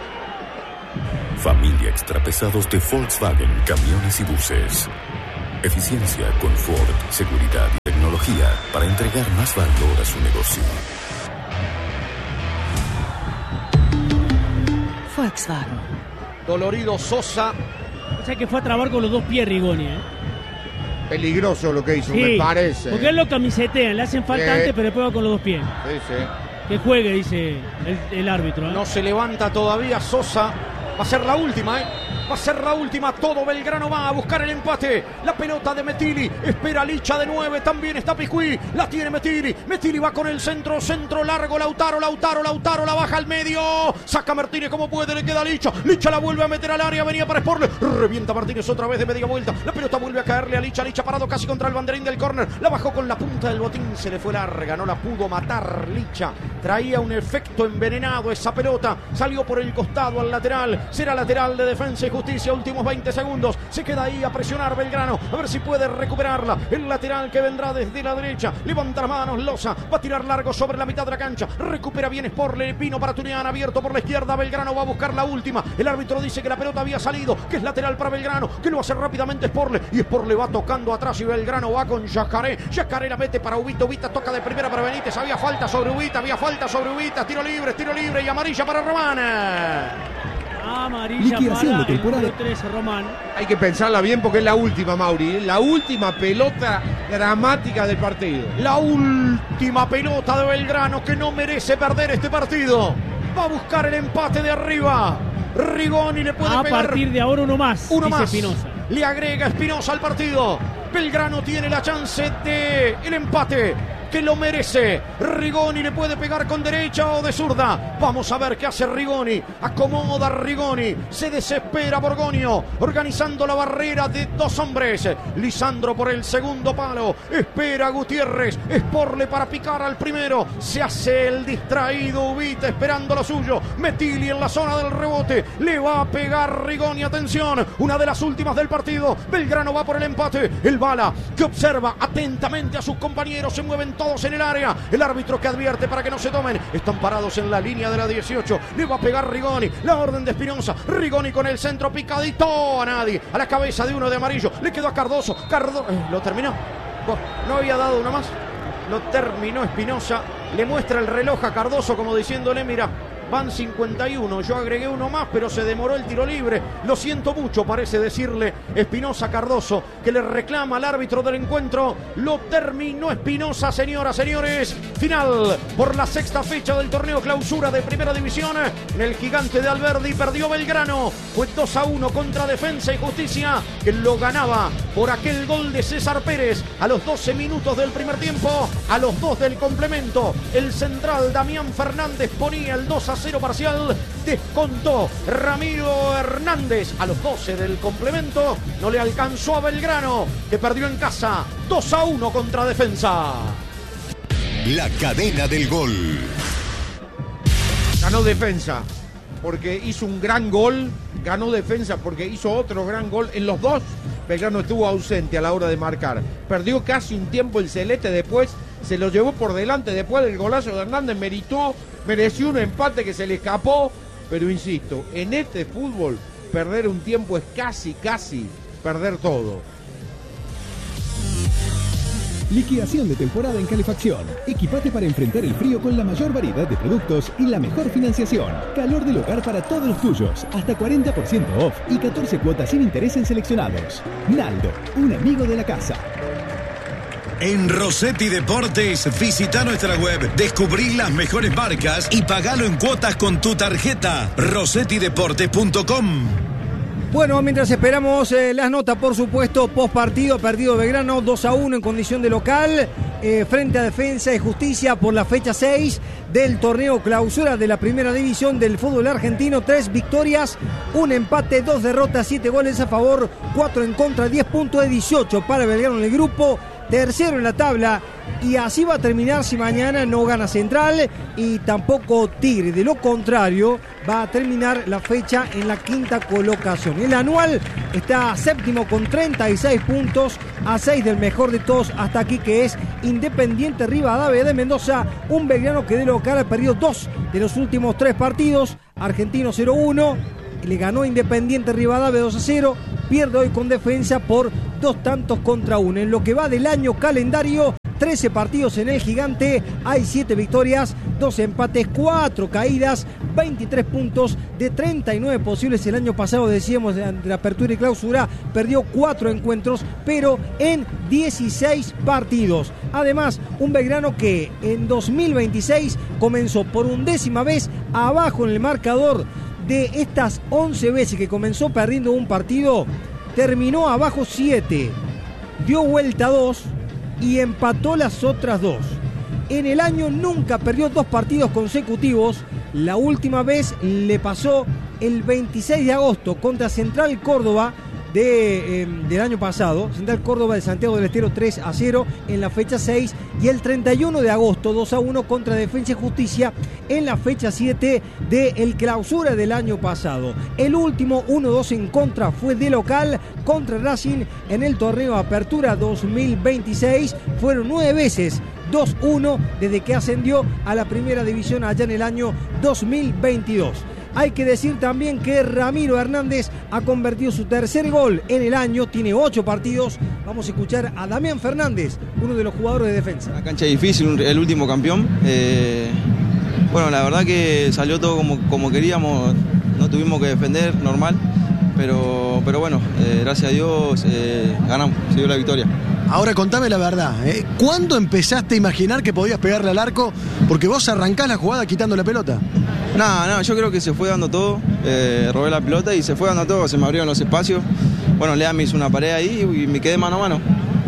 Familia Extrapesados de Volkswagen, camiones y buses. Eficiencia, confort, seguridad y tecnología para entregar más valor a su negocio. Volkswagen. Dolorido Sosa. O sea que fue a trabar con los dos pies Rigoni, ¿eh? Peligroso lo que hizo, sí, me parece. Porque él lo camisetean, le hacen falta sí. antes, pero después va con los dos pies. Sí, sí. Que juegue, dice el, el árbitro, ¿eh? No se levanta todavía Sosa. Va a ser la última, ¿eh? Va a ser la última. Todo Belgrano va a buscar el empate. La pelota de Metilli. Espera Licha de nueve. También está Picuí. La tiene Metilli. Metilli va con el centro. Centro largo. Lautaro, Lautaro, Lautaro. La baja al medio. Saca Martínez como puede. Le queda Licha. Licha la vuelve a meter al área. Venía para Sporle. Revienta Martínez otra vez de media vuelta. La pelota vuelve a caerle a Licha. Licha parado casi contra el banderín del córner. La bajó con la punta del botín. Se le fue larga. No la pudo matar Licha. Traía un efecto envenenado esa pelota. Salió por el costado al lateral. Será lateral de Defensa y Justicia. Últimos veinte segundos. Se queda ahí a presionar Belgrano. A ver si puede recuperarla. El lateral que vendrá desde la derecha. Levanta las manos Loza. Va a tirar largo sobre la mitad de la cancha. Recupera bien Sporle. Pino para Tunian. Abierto por la izquierda. Belgrano va a buscar la última. El árbitro dice que la pelota había salido. Que es lateral para Belgrano. Que lo hace rápidamente Sporle. Y Sporle va tocando atrás. Y Belgrano va con Yacaré. Yacaré la mete para Ubita. Ubita toca de primera para Benítez. Había falta sobre Ubita. Había falta sobre Ubita. Tiro libre. Tiro libre. Y amarilla para Román. Amarilla para el número trece, Román. Hay que pensarla bien porque es la última, Mauri. ¿eh? La última pelota dramática del partido. La última pelota de Belgrano que no merece perder este partido. Va a buscar el empate de arriba. Rigoni le puede a pegar. A partir de ahora uno más, uno dice más. Espinosa. Le agrega Espinosa al partido. Belgrano tiene la chance de el empate que lo merece. Rigoni le puede pegar con derecha o de zurda. Vamos a ver qué hace Rigoni. Acomoda Rigoni. Se desespera Borgoño. Organizando la barrera de dos hombres. Lisandro por el segundo palo. Espera Gutiérrez. Sporle para picar al primero. Se hace el distraído Ubita esperando lo suyo. Metilli en la zona del rebote. Le va a pegar Rigoni. Atención. Una de las últimas del partido. Belgrano va por el empate. El Bala que observa atentamente a sus compañeros. Se mueven todos en el área. El árbitro que advierte para que no se tomen. Están parados en la línea de la dieciocho. Le va a pegar Rigoni. La orden de Espinosa. Rigoni con el centro picadito a nadie. A la cabeza de uno de amarillo. Le quedó a Cardoso. Cardoso. Eh, ¿Lo terminó? No había dado una más. Lo terminó Espinosa. Le muestra el reloj a Cardoso como diciéndole, mira, van cincuenta y uno, yo agregué uno más, pero se demoró el tiro libre. Lo siento mucho, parece decirle Espinosa Cardoso, que le reclama al árbitro del encuentro. Lo terminó Espinosa, señoras, señores. Final por la sexta fecha del torneo clausura de Primera División. En el Gigante de Alberdi perdió Belgrano. Fue dos a uno contra Defensa y Justicia, que lo ganaba por aquel gol de César Pérez a los doce minutos del primer tiempo, a los dos del complemento. El central Damián Fernández ponía el dos a cero parcial. Descontó Ramiro Hernández a los doce del complemento. No le alcanzó a Belgrano, que perdió en casa dos a uno contra Defensa. La cadena del gol. Ganó Defensa porque hizo un gran gol. Ganó Defensa porque hizo otro gran gol. En los dos Belgrano estuvo ausente a la hora de marcar. Perdió casi un tiempo el Celeste. Después se lo llevó por delante. Después del golazo de Hernández meritó, mereció un empate que se le escapó. Pero insisto, en este fútbol perder un tiempo es casi, casi perder todo. Liquidación de temporada en calefacción. Equipate para enfrentar el frío con la mayor variedad de productos y la mejor financiación. Calor del hogar para todos los tuyos. Hasta cuarenta por ciento off y catorce cuotas sin interés en seleccionados. Naldo, un amigo de la casa. En Rossetti Deportes, visita nuestra web, descubrí las mejores marcas y pagalo en cuotas con tu tarjeta. rossetti deportes punto com. Bueno, mientras esperamos eh, las notas, por supuesto, post partido, perdido Belgrano dos a uno en condición de local, eh, frente a Defensa y Justicia por la fecha seis del torneo clausura de la primera división del fútbol argentino. Tres victorias, un empate, dos derrotas, siete goles a favor, cuatro en contra, diez puntos de dieciocho para Belgrano en el grupo. Tercero en la tabla, y así va a terminar si mañana no gana Central y tampoco Tigre. De lo contrario, va a terminar la fecha en la quinta colocación. El anual está séptimo con treinta y seis puntos, a seis del mejor de todos hasta aquí, que es Independiente Rivadavia de Mendoza. Un Belgrano que de local ha perdido dos de los últimos tres partidos. Argentino cero uno, le ganó Independiente Rivadavia dos a cero. Pierde hoy con Defensa por dos tantos contra uno. En lo que va del año calendario, trece partidos en el Gigante, hay siete victorias, dos empates, cuatro caídas, veintitrés puntos de treinta y nueve posibles. El año pasado, decíamos, de la apertura y clausura, perdió cuatro encuentros, pero en dieciséis partidos. Además, un Belgrano que en dos mil veintiséis comenzó por undécima vez abajo en el marcador. De estas once veces que comenzó perdiendo un partido, terminó abajo siete, dio vuelta dos y empató las otras dos. En el año nunca perdió dos partidos consecutivos. La última vez le pasó el veintiséis de agosto contra Central Córdoba de, eh, del año pasado. Central Córdoba de Santiago del Estero tres a cero en la fecha seis, y el treinta y uno de agosto dos a uno contra Defensa y Justicia en la fecha siete del clausura del año pasado. El último uno dos en contra fue de local contra Racing en el torneo Apertura dos mil veintiséis. Fueron nueve veces dos uno desde que ascendió a la primera división allá en el año dos mil veintidós. Hay que decir también que Ramiro Hernández ha convertido su tercer gol en el año, tiene ocho partidos. Vamos a escuchar a Damián Fernández, uno de los jugadores de Defensa. Una cancha difícil, el último campeón. Eh, bueno, la verdad que salió todo como, como queríamos, no tuvimos que defender, normal. Pero, pero bueno, eh, gracias a Dios eh, ganamos, se dio la victoria. Ahora contame la verdad, ¿eh? ¿Cuándo empezaste a imaginar que podías pegarle al arco? Porque vos arrancás la jugada quitando la pelota. Nada, nada, yo creo que se fue dando todo, eh, robé la pelota y se fue dando todo, se me abrieron los espacios. Bueno, Lea me hizo una pared ahí y me quedé mano a mano.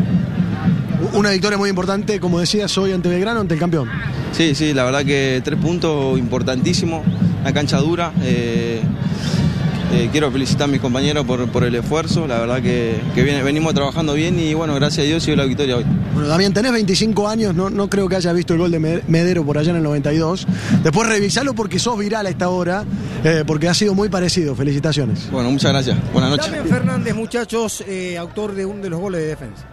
Una victoria muy importante, como decías, hoy ante Belgrano, ante el campeón. Sí, sí, la verdad que tres puntos importantísimos, una cancha dura. Eh, Eh, quiero felicitar a mis compañeros por, por el esfuerzo, la verdad que, que viene, venimos trabajando bien y bueno, gracias a Dios se dio la victoria hoy. Bueno, Damián, tenés veinticinco años, no, no creo que hayas visto el gol de Medero por allá en el noventa y dos. Después revisalo porque sos viral a esta hora, eh, porque ha sido muy parecido. Felicitaciones. Bueno, muchas gracias. Buenas noches. Damián Fernández, muchachos, eh, autor de uno de los goles de Defensa.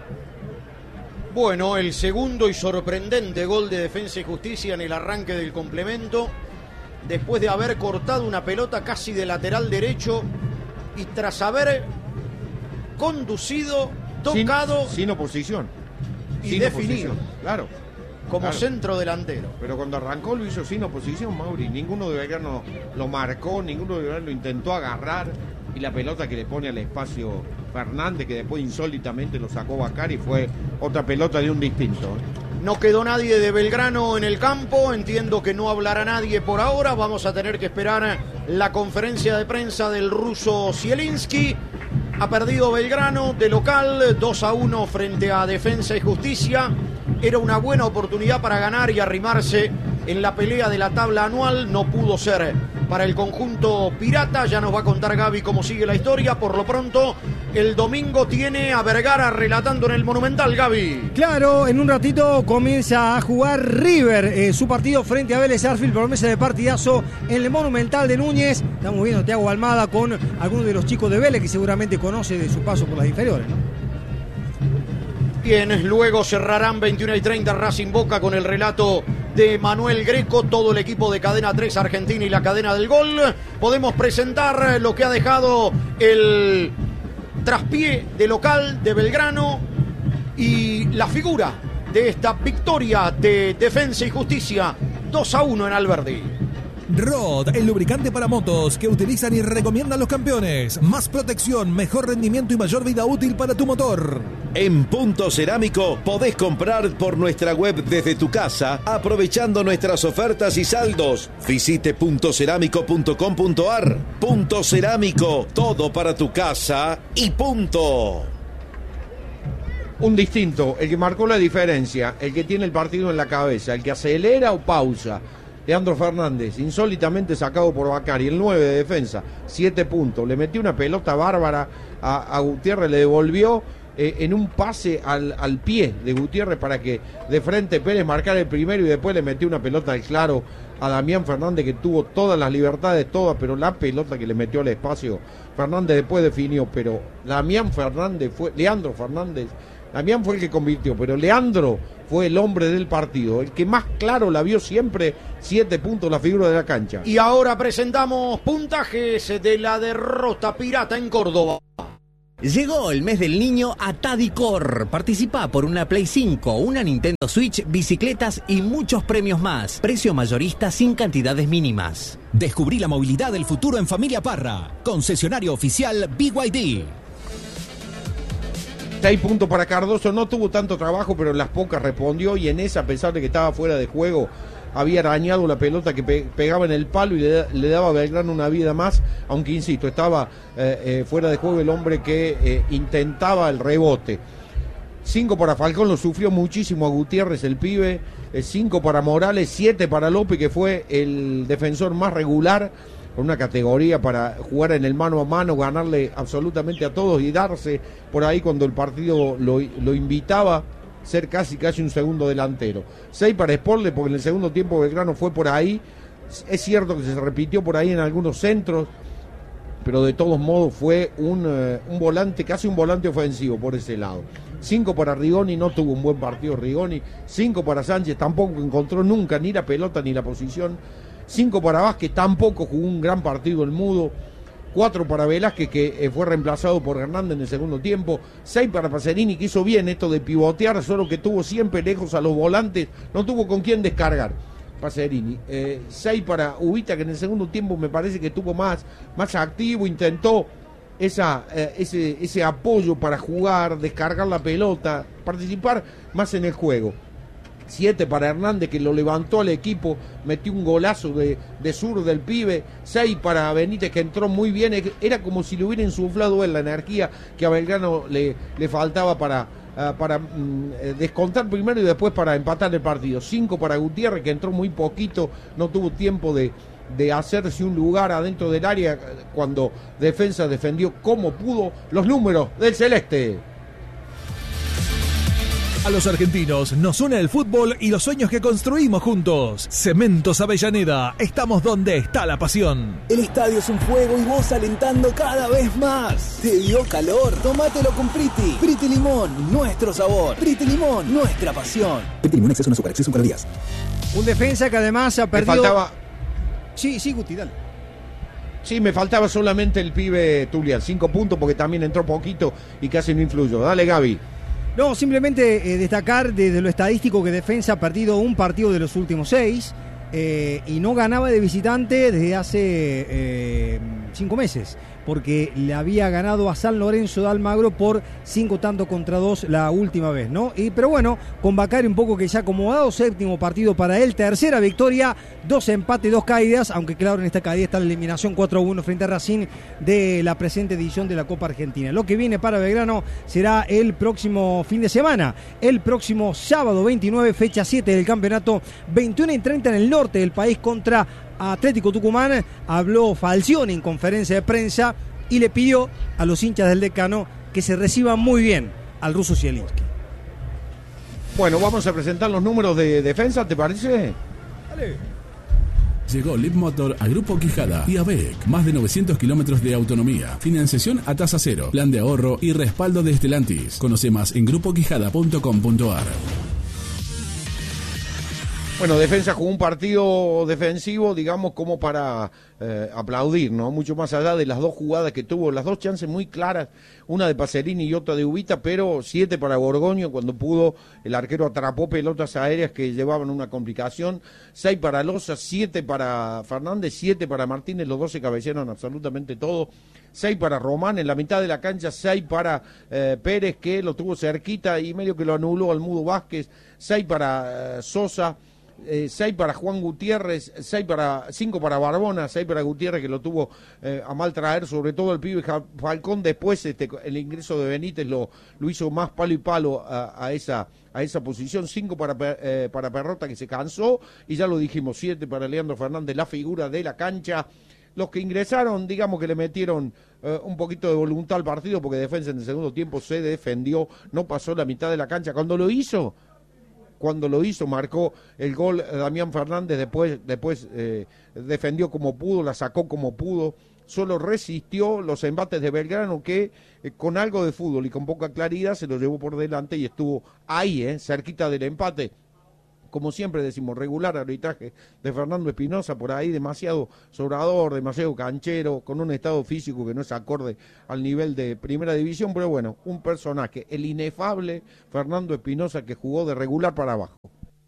Bueno, el segundo y sorprendente gol de Defensa y Justicia en el arranque del complemento, después de haber cortado una pelota casi de lateral derecho y tras haber conducido, tocado sin, sin oposición y sin definido, oposición, claro, como claro. centro delantero. Pero cuando arrancó lo hizo sin oposición, Mauri. Ninguno de Belgrano lo marcó, ninguno de Belgrano lo intentó agarrar, y la pelota que le pone al espacio Fernández, que después insólitamente lo sacó Bacari, fue otra pelota de un distinto. No quedó nadie de Belgrano en el campo, entiendo que no hablará nadie por ahora, vamos a tener que esperar la conferencia de prensa del ruso Zielinski. Ha perdido Belgrano de local dos a uno frente a Defensa y Justicia. Era una buena oportunidad para ganar y arrimarse en la pelea de la tabla anual, no pudo ser para el conjunto pirata. Ya nos va a contar Gaby cómo sigue la historia. Por lo pronto, el domingo tiene a Vergara relatando en el Monumental, Gaby. Claro, en un ratito comienza a jugar River, eh, su partido frente a Vélez Sarsfield, promesa de partidazo en el Monumental de Núñez. Estamos viendo a Thiago Almada con algunos de los chicos de Vélez que seguramente conoce de su paso por las inferiores, ¿no? Quienes luego cerrarán veintiuna y treinta Racing Boca con el relato de Manuel Greco, todo el equipo de Cadena tres Argentina y la cadena del gol. Podemos presentar lo que ha dejado el traspié de local de Belgrano y la figura de esta victoria de Defensa y Justicia dos a uno en Alberdi. Rod, el lubricante para motos que utilizan y recomiendan los campeones. Más protección, mejor rendimiento y mayor vida útil para tu motor. En Punto Cerámico podés comprar por nuestra web desde tu casa, aprovechando nuestras ofertas y saldos. Visite punto cerámico punto com punto ar. Punto Cerámico, todo para tu casa y punto. Un distinto, el que marcó la diferencia, el que tiene el partido en la cabeza, el que acelera o pausa. Leandro Fernández, insólitamente sacado por Bacari, el nueve de defensa, siete puntos. Le metió una pelota bárbara a, a Gutiérrez, le devolvió eh, en un pase al, al pie de Gutiérrez para que de frente Pérez marcara el primero y después le metió una pelota al claro a Damián Fernández, que tuvo todas las libertades, todas, pero la pelota que le metió al espacio, Fernández después definió, pero Damián Fernández fue, Leandro Fernández, Damián fue el que convirtió, pero Leandro fue el hombre del partido, el que más claro la vio siempre, siete puntos la figura de la cancha. Y ahora presentamos puntajes de la derrota pirata en Córdoba. Llegó el mes del niño a Tadicor. Participa por una Play cinco, una Nintendo Switch, bicicletas y muchos premios más. Precio mayorista sin cantidades mínimas. Descubrí la movilidad del futuro en Familia Parra. Concesionario oficial B Y D. Seis puntos para Cardoso, no tuvo tanto trabajo, pero en las pocas respondió y en esa, a pesar de que estaba fuera de juego, había arañado la pelota que pe pegaba en el palo y le, le daba a Belgrano una vida más, aunque insisto, estaba eh, eh, fuera de juego el hombre que eh, intentaba el rebote. Cinco para Falcón, lo sufrió muchísimo a Gutiérrez el pibe, eh, cinco para Morales, siete para López, que fue el defensor más regular, con una categoría para jugar en el mano a mano, ganarle absolutamente a todos y darse por ahí cuando el partido lo, lo invitaba, ser casi casi un segundo delantero. Seis para Sporle, porque en el segundo tiempo Belgrano fue por ahí. Es cierto que se repitió por ahí en algunos centros, pero de todos modos fue un, uh, un volante, casi un volante ofensivo por ese lado. Cinco para Rigoni, no tuvo un buen partido Rigoni. Cinco para Sánchez, tampoco encontró nunca ni la pelota ni la posición. Cinco para Vázquez, tampoco jugó un gran partido el Mudo. Cuatro para Velázquez, que eh, fue reemplazado por Hernández en el segundo tiempo. Seis para Pacerini, que hizo bien esto de pivotear, solo que tuvo siempre lejos a los volantes, no tuvo con quién descargar. Pacerini. Eh, seis para Ubita, que en el segundo tiempo me parece que estuvo más, más activo, intentó esa, eh, ese, ese apoyo para jugar, descargar la pelota, participar más en el juego. Siete para Hernández, que lo levantó al equipo, metió un golazo de, de sur del pibe. Seis para Benítez, que entró muy bien, era como si le hubiera insuflado él la energía que a Belgrano le, le faltaba para, uh, para um, descontar primero y después para empatar el partido. Cinco para Gutiérrez, que entró muy poquito, no tuvo tiempo de, de hacerse un lugar adentro del área cuando Defensa defendió como pudo. Los números del Celeste. A los argentinos nos une el fútbol y los sueños que construimos juntos. Cementos Avellaneda, estamos donde está la pasión. El estadio es un fuego y vos alentando cada vez más. ¿Te dio calor? Tómatelo con Priti. Priti Limón, nuestro sabor. Priti Limón, nuestra pasión. Priti Limón, exceso en azúcar, exceso en calorías. Un defensa que además ha perdido... Me faltaba... Sí, sí, Guti, dale. Sí, me faltaba solamente el pibe Tulian. Cinco puntos porque también entró poquito y casi no influyó. Dale, Gaby. No, simplemente eh, destacar desde lo estadístico que Defensa ha perdido un partido de los últimos seis eh, y no ganaba de visitante desde hace eh, cinco meses, porque le había ganado a San Lorenzo de Almagro por cinco tantos contra dos la última vez, ¿no? Y, pero bueno, con Bacari un poco que se ha acomodado, séptimo partido para él, tercera victoria, dos empates, dos caídas, aunque claro, en esta caída está la eliminación cuatro a uno frente a Racing de la presente edición de la Copa Argentina. Lo que viene para Belgrano será el próximo fin de semana, el próximo sábado veintinueve, fecha siete del campeonato, veintiuno y treinta en el norte del país contra Atlético Tucumán. Habló Falcioni en conferencia de prensa y le pidió a los hinchas del Decano que se reciban muy bien al ruso Zielinski. Bueno, vamos a presentar los números de Defensa, ¿te parece? Dale. Llegó Leapmotor a Grupo Quijada y a B E C. Más de novecientos kilómetros de autonomía, financiación a tasa cero, plan de ahorro y respaldo de Stellantis. Conoce más en grupo quijada punto com punto ar. Bueno, Defensa jugó un partido defensivo, digamos, como para eh, aplaudir, ¿no? Mucho más allá de las dos jugadas que tuvo, las dos chances muy claras, una de Pacerini y otra de Ubita, pero siete para Borgoño, cuando pudo, el arquero atrapó pelotas aéreas que llevaban una complicación, seis para Loza, siete para Fernández, siete para Martínez, los dos se cabecearon absolutamente todo, seis para Román, en la mitad de la cancha, seis para eh, Pérez, que lo tuvo cerquita y medio que lo anuló al Mudo Vázquez, seis para eh, Sosa, Eh, seis para Juan Gutiérrez, seis para, cinco para Barbona, seis para Gutiérrez, que lo tuvo eh, a mal traer, sobre todo el pibe Falcón. Después este, el ingreso de Benítez lo, lo hizo más palo y palo a, a esa a esa posición. Cinco para, eh, para Perrota, que se cansó, y ya lo dijimos, siete para Leandro Fernández, la figura de la cancha. Los que ingresaron, digamos que le metieron eh, un poquito de voluntad al partido, porque Defensa en el segundo tiempo se defendió, no pasó la mitad de la cancha. Cuando lo hizo, Cuando lo hizo, marcó el gol Damián Fernández, después, después eh, defendió como pudo, la sacó como pudo, solo resistió los embates de Belgrano, que eh, con algo de fútbol y con poca claridad se lo llevó por delante y estuvo ahí, eh, cerquita del empate. Como siempre decimos, regular arbitraje de Fernando Espinosa, por ahí demasiado sobrador, demasiado canchero, con un estado físico que no es acorde al nivel de primera división, pero bueno, un personaje, el inefable Fernando Espinosa, que jugó de regular para abajo.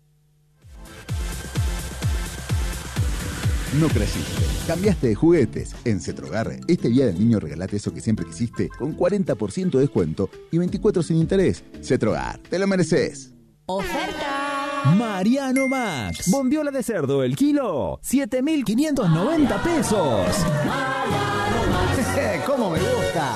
No creciste, cambiaste de juguetes. En Cetrogar, este día del niño regalate eso que siempre quisiste, con cuarenta por ciento de descuento y veinticuatro sin interés. Cetrogar, te lo mereces. ¡Oferta! Mariano Max. Bondiola de cerdo el kilo, siete mil quinientos noventa pesos. Mariano Max. ¡Cómo me gusta!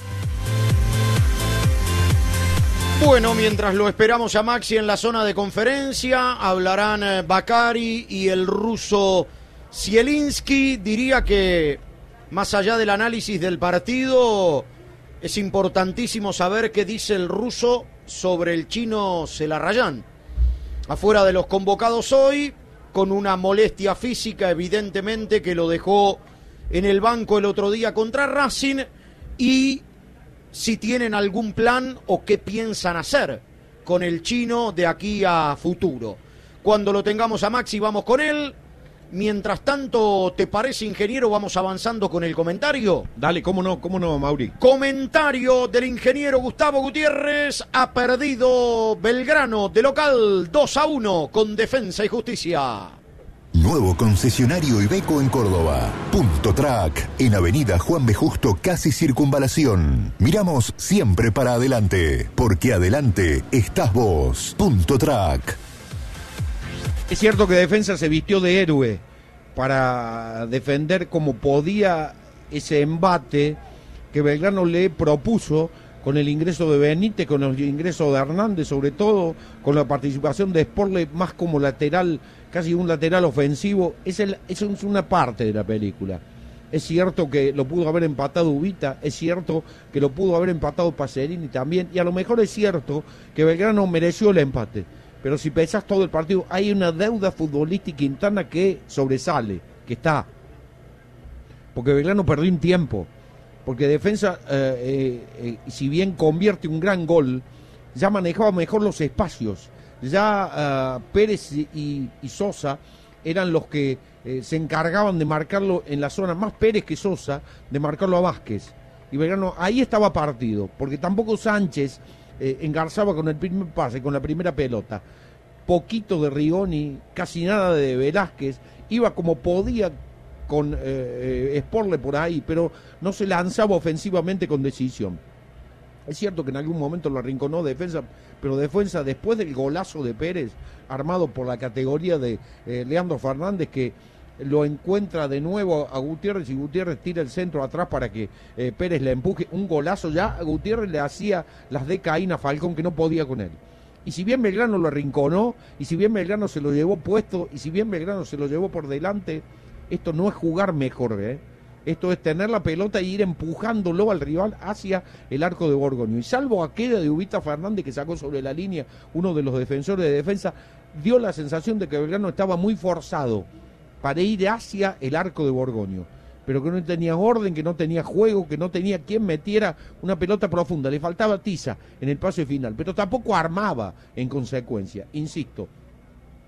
Bueno, mientras lo esperamos a Maxi en la zona de conferencia, hablarán eh, Bakari y el ruso Zielinski. Diría que, más allá del análisis del partido, es importantísimo saber qué dice el ruso sobre el chino Zelarrayán. Afuera de los convocados hoy, con una molestia física evidentemente que lo dejó en el banco el otro día contra Racing, y si tienen algún plan o qué piensan hacer con el chino de aquí a futuro. Cuando lo tengamos a Maxi vamos con él. Mientras tanto, ¿te parece, ingeniero? Vamos avanzando con el comentario. Dale, cómo no, cómo no, Mauri. Comentario del ingeniero Gustavo Gutiérrez. Ha perdido Belgrano de local dos a uno con Defensa y Justicia. Nuevo concesionario Iveco en Córdoba. Punto Track, en Avenida Juan B. Justo, casi Circunvalación. Miramos siempre para adelante, porque adelante estás vos. Punto Track. Es cierto que Defensa se vistió de héroe para defender como podía ese embate que Belgrano le propuso, con el ingreso de Benítez, con el ingreso de Hernández, sobre todo con la participación de Sporle más como lateral, casi un lateral ofensivo. Es el, eso es una parte de la película. Es cierto que lo pudo haber empatado Ubita, es cierto que lo pudo haber empatado Pacerini también, y a lo mejor es cierto que Belgrano mereció el empate. Pero si pensás todo el partido, hay una deuda futbolística interna que sobresale, que está. Porque Belgrano perdió un tiempo. Porque Defensa, eh, eh, eh, si bien convierte un gran gol, ya manejaba mejor los espacios. Ya uh, Pérez y, y Sosa eran los que eh, se encargaban de marcarlo en la zona, más Pérez que Sosa, de marcarlo a Vázquez. Y Belgrano ahí estaba partido, porque tampoco Sánchez Eh, engarzaba con el primer pase, con la primera pelota. Poquito de Rigoni, casi nada de Velázquez, iba como podía con eh, eh, Sporle por ahí, pero no se lanzaba ofensivamente con decisión. Es cierto que en algún momento lo arrinconó Defensa, pero Defensa, después del golazo de Pérez, armado por la categoría de eh, Leandro Fernández, que lo encuentra de nuevo a Gutiérrez, y Gutiérrez tira el centro atrás para que eh, Pérez le empuje, un golazo. Ya a Gutiérrez le hacía las de Caín a Falcón, que no podía con él. Y si bien Belgrano lo arrinconó, y si bien Belgrano se lo llevó puesto, y si bien Belgrano se lo llevó por delante, esto no es jugar mejor, ¿eh? Esto es tener la pelota y ir empujándolo al rival hacia el arco de Borgoño. Y salvo aquella de Ubita Fernández, que sacó sobre la línea uno de los defensores de Defensa, dio la sensación de que Belgrano estaba muy forzado para ir hacia el arco de Borgoño, pero que no tenía orden, que no tenía juego, que no tenía quien metiera una pelota profunda. Le faltaba tiza en el pase final, pero tampoco armaba en consecuencia. Insisto,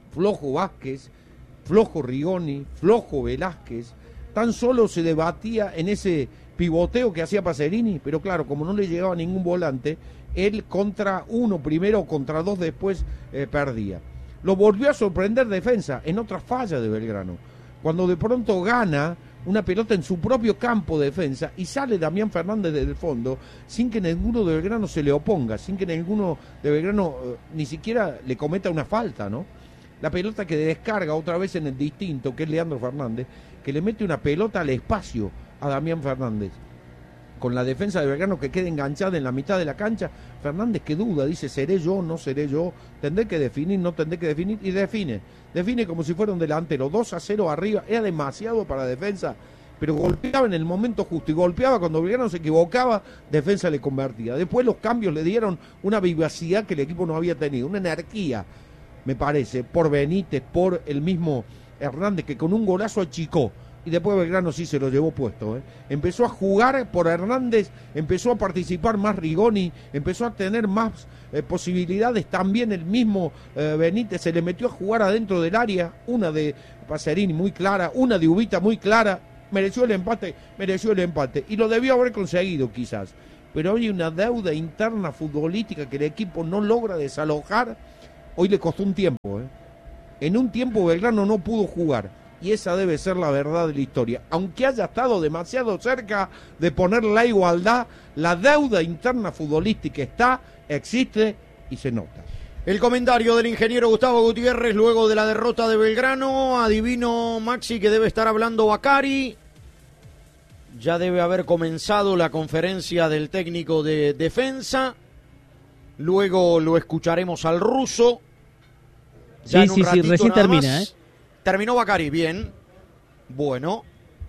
flojo Vázquez, flojo Rigoni, flojo Velázquez. Tan solo se debatía en ese pivoteo que hacía Pacerini, pero claro, como no le llegaba ningún volante, él contra uno primero o contra dos después eh, perdía. Lo volvió a sorprender defensa en otra falla de Belgrano, cuando de pronto gana una pelota en su propio campo de defensa y sale Damián Fernández desde el fondo sin que ninguno de Belgrano se le oponga, sin que ninguno de Belgrano eh, ni siquiera le cometa una falta, ¿no? La pelota que descarga otra vez en el distinto, que es Leandro Fernández, que le mete una pelota al espacio a Damián Fernández. Con la defensa de Belgrano que queda enganchada en la mitad de la cancha, Fernández que duda, dice, ¿seré yo, no seré yo? ¿Tendré que definir, no tendré que definir? Y define, define como si fuera un delantero, dos a cero arriba, era demasiado para defensa, pero golpeaba en el momento justo, y golpeaba cuando Belgrano se equivocaba, defensa le convertía. Después los cambios le dieron una vivacidad que el equipo no había tenido, una energía, me parece, por Benítez, por el mismo Hernández, que con un golazo achicó. Y después Belgrano sí se lo llevó puesto, ¿eh? Empezó a jugar por Hernández, empezó a participar más Rigoni, empezó a tener más eh, posibilidades, también el mismo eh, Benítez se le metió a jugar adentro del área, una de Pacerini muy clara, una de Ubita muy clara, mereció el empate, mereció el empate, y lo debió haber conseguido quizás, pero hay una deuda interna futbolística que el equipo no logra desalojar, hoy le costó un tiempo, ¿eh? En un tiempo Belgrano no pudo jugar. Y esa debe ser la verdad de la historia. Aunque haya estado demasiado cerca de poner la igualdad, la deuda interna futbolística está, existe y se nota. El comentario del ingeniero Gustavo Gutiérrez luego de la derrota de Belgrano. Adivino, Maxi, que debe estar hablando Bacari. Ya debe haber comenzado la conferencia del técnico de defensa. Luego lo escucharemos al ruso. Ya sí, sí, sí, recién termina, ¿eh? Terminó Bacari, bien. Bueno.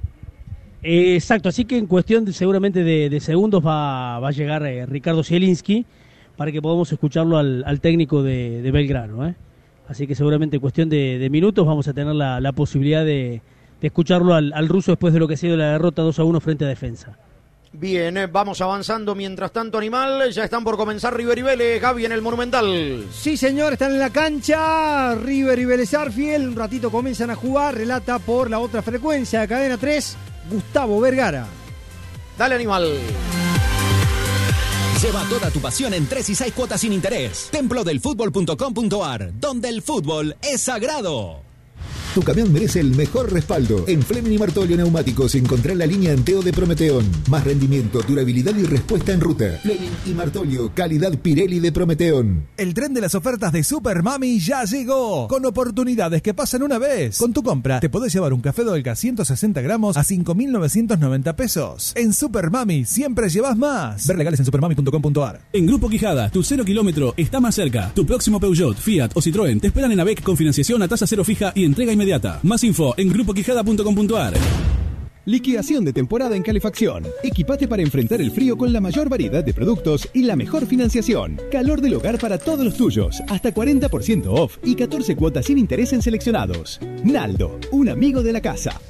Eh, exacto, así que en cuestión de, seguramente de, de segundos va, va a llegar eh, Ricardo Zielinski para que podamos escucharlo al, al técnico de, de Belgrano. ¿eh? Así que seguramente en cuestión de, de minutos vamos a tener la, la posibilidad de, de escucharlo al, al ruso después de lo que ha sido la derrota dos a uno frente a Defensa. Bien, eh, vamos avanzando. Mientras tanto, Animal, ya están por comenzar River y Vélez. Gaby en el Monumental. Sí, señor, están en la cancha. River y Vélez Arfiel. Un ratito comienzan a jugar. Relata por la otra frecuencia de Cadena tres, Gustavo Vergara. Dale, Animal. Lleva toda tu pasión en tres y seis cuotas sin interés. templo del fútbol punto com punto ar, donde el fútbol es sagrado. Tu camión merece el mejor respaldo. En Fleming y Martolio Neumáticos encontrá la línea Anteo de Prometeón. Más rendimiento, durabilidad y respuesta en ruta. Fleming y Martolio, calidad Pirelli de Prometeón. El tren de las ofertas de Super Mami ya llegó. Con oportunidades que pasan una vez. Con tu compra te podés llevar un café Dolca ciento sesenta gramos a cinco mil novecientos noventa pesos. En Super Mami siempre llevas más. Ver legales en supermami punto com punto ar. En Grupo Quijada, tu cero kilómetro está más cerca. Tu próximo Peugeot, Fiat o Citroën te esperan en AVEC con financiación a tasa cero fija y entrega inmediata. Más info en grupo quijada punto com punto ar. Liquidación de temporada en calefacción. Equipate para enfrentar el frío con la mayor variedad de productos y la mejor financiación. Calor del hogar para todos los tuyos. Hasta cuarenta por ciento off y catorce cuotas sin interés en seleccionados. Naldo, un amigo de la casa.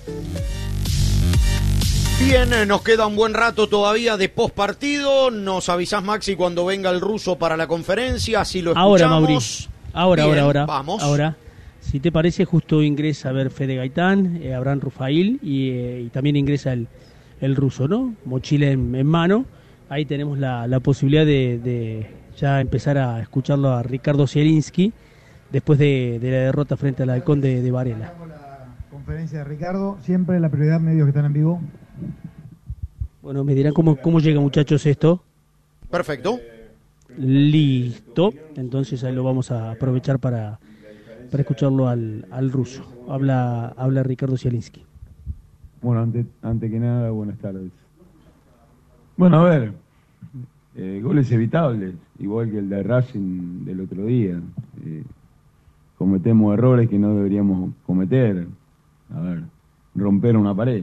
Bien, nos queda un buen rato todavía de post partido. Nos avisás, Maxi, cuando venga el ruso para la conferencia. Así lo escuchamos. Ahora, Mauricio. Ahora, Bien, ahora, ahora. Vamos. Ahora. Si te parece, justo ingresa a ver Fede Gaitán, eh, Abraham Rufail y, eh, y también ingresa el, el ruso, ¿no? Mochila en, en mano. Ahí tenemos la, la posibilidad de, de ya empezar a escucharlo a Ricardo Zielinski después de, de la derrota frente al Halcón de, de Varela. La conferencia de Ricardo, siempre la prioridad medios que están en vivo. Bueno, me dirán cómo, cómo llega, muchachos, esto. Perfecto. Listo. Entonces ahí lo vamos a aprovechar para... para escucharlo al, al ruso. Habla habla Ricardo Zielinski. Bueno, ante, ante que nada, buenas tardes. Bueno, a ver, eh, goles evitables, igual que el de Racing del otro día. Eh, cometemos errores que no deberíamos cometer. A ver, romper una pared.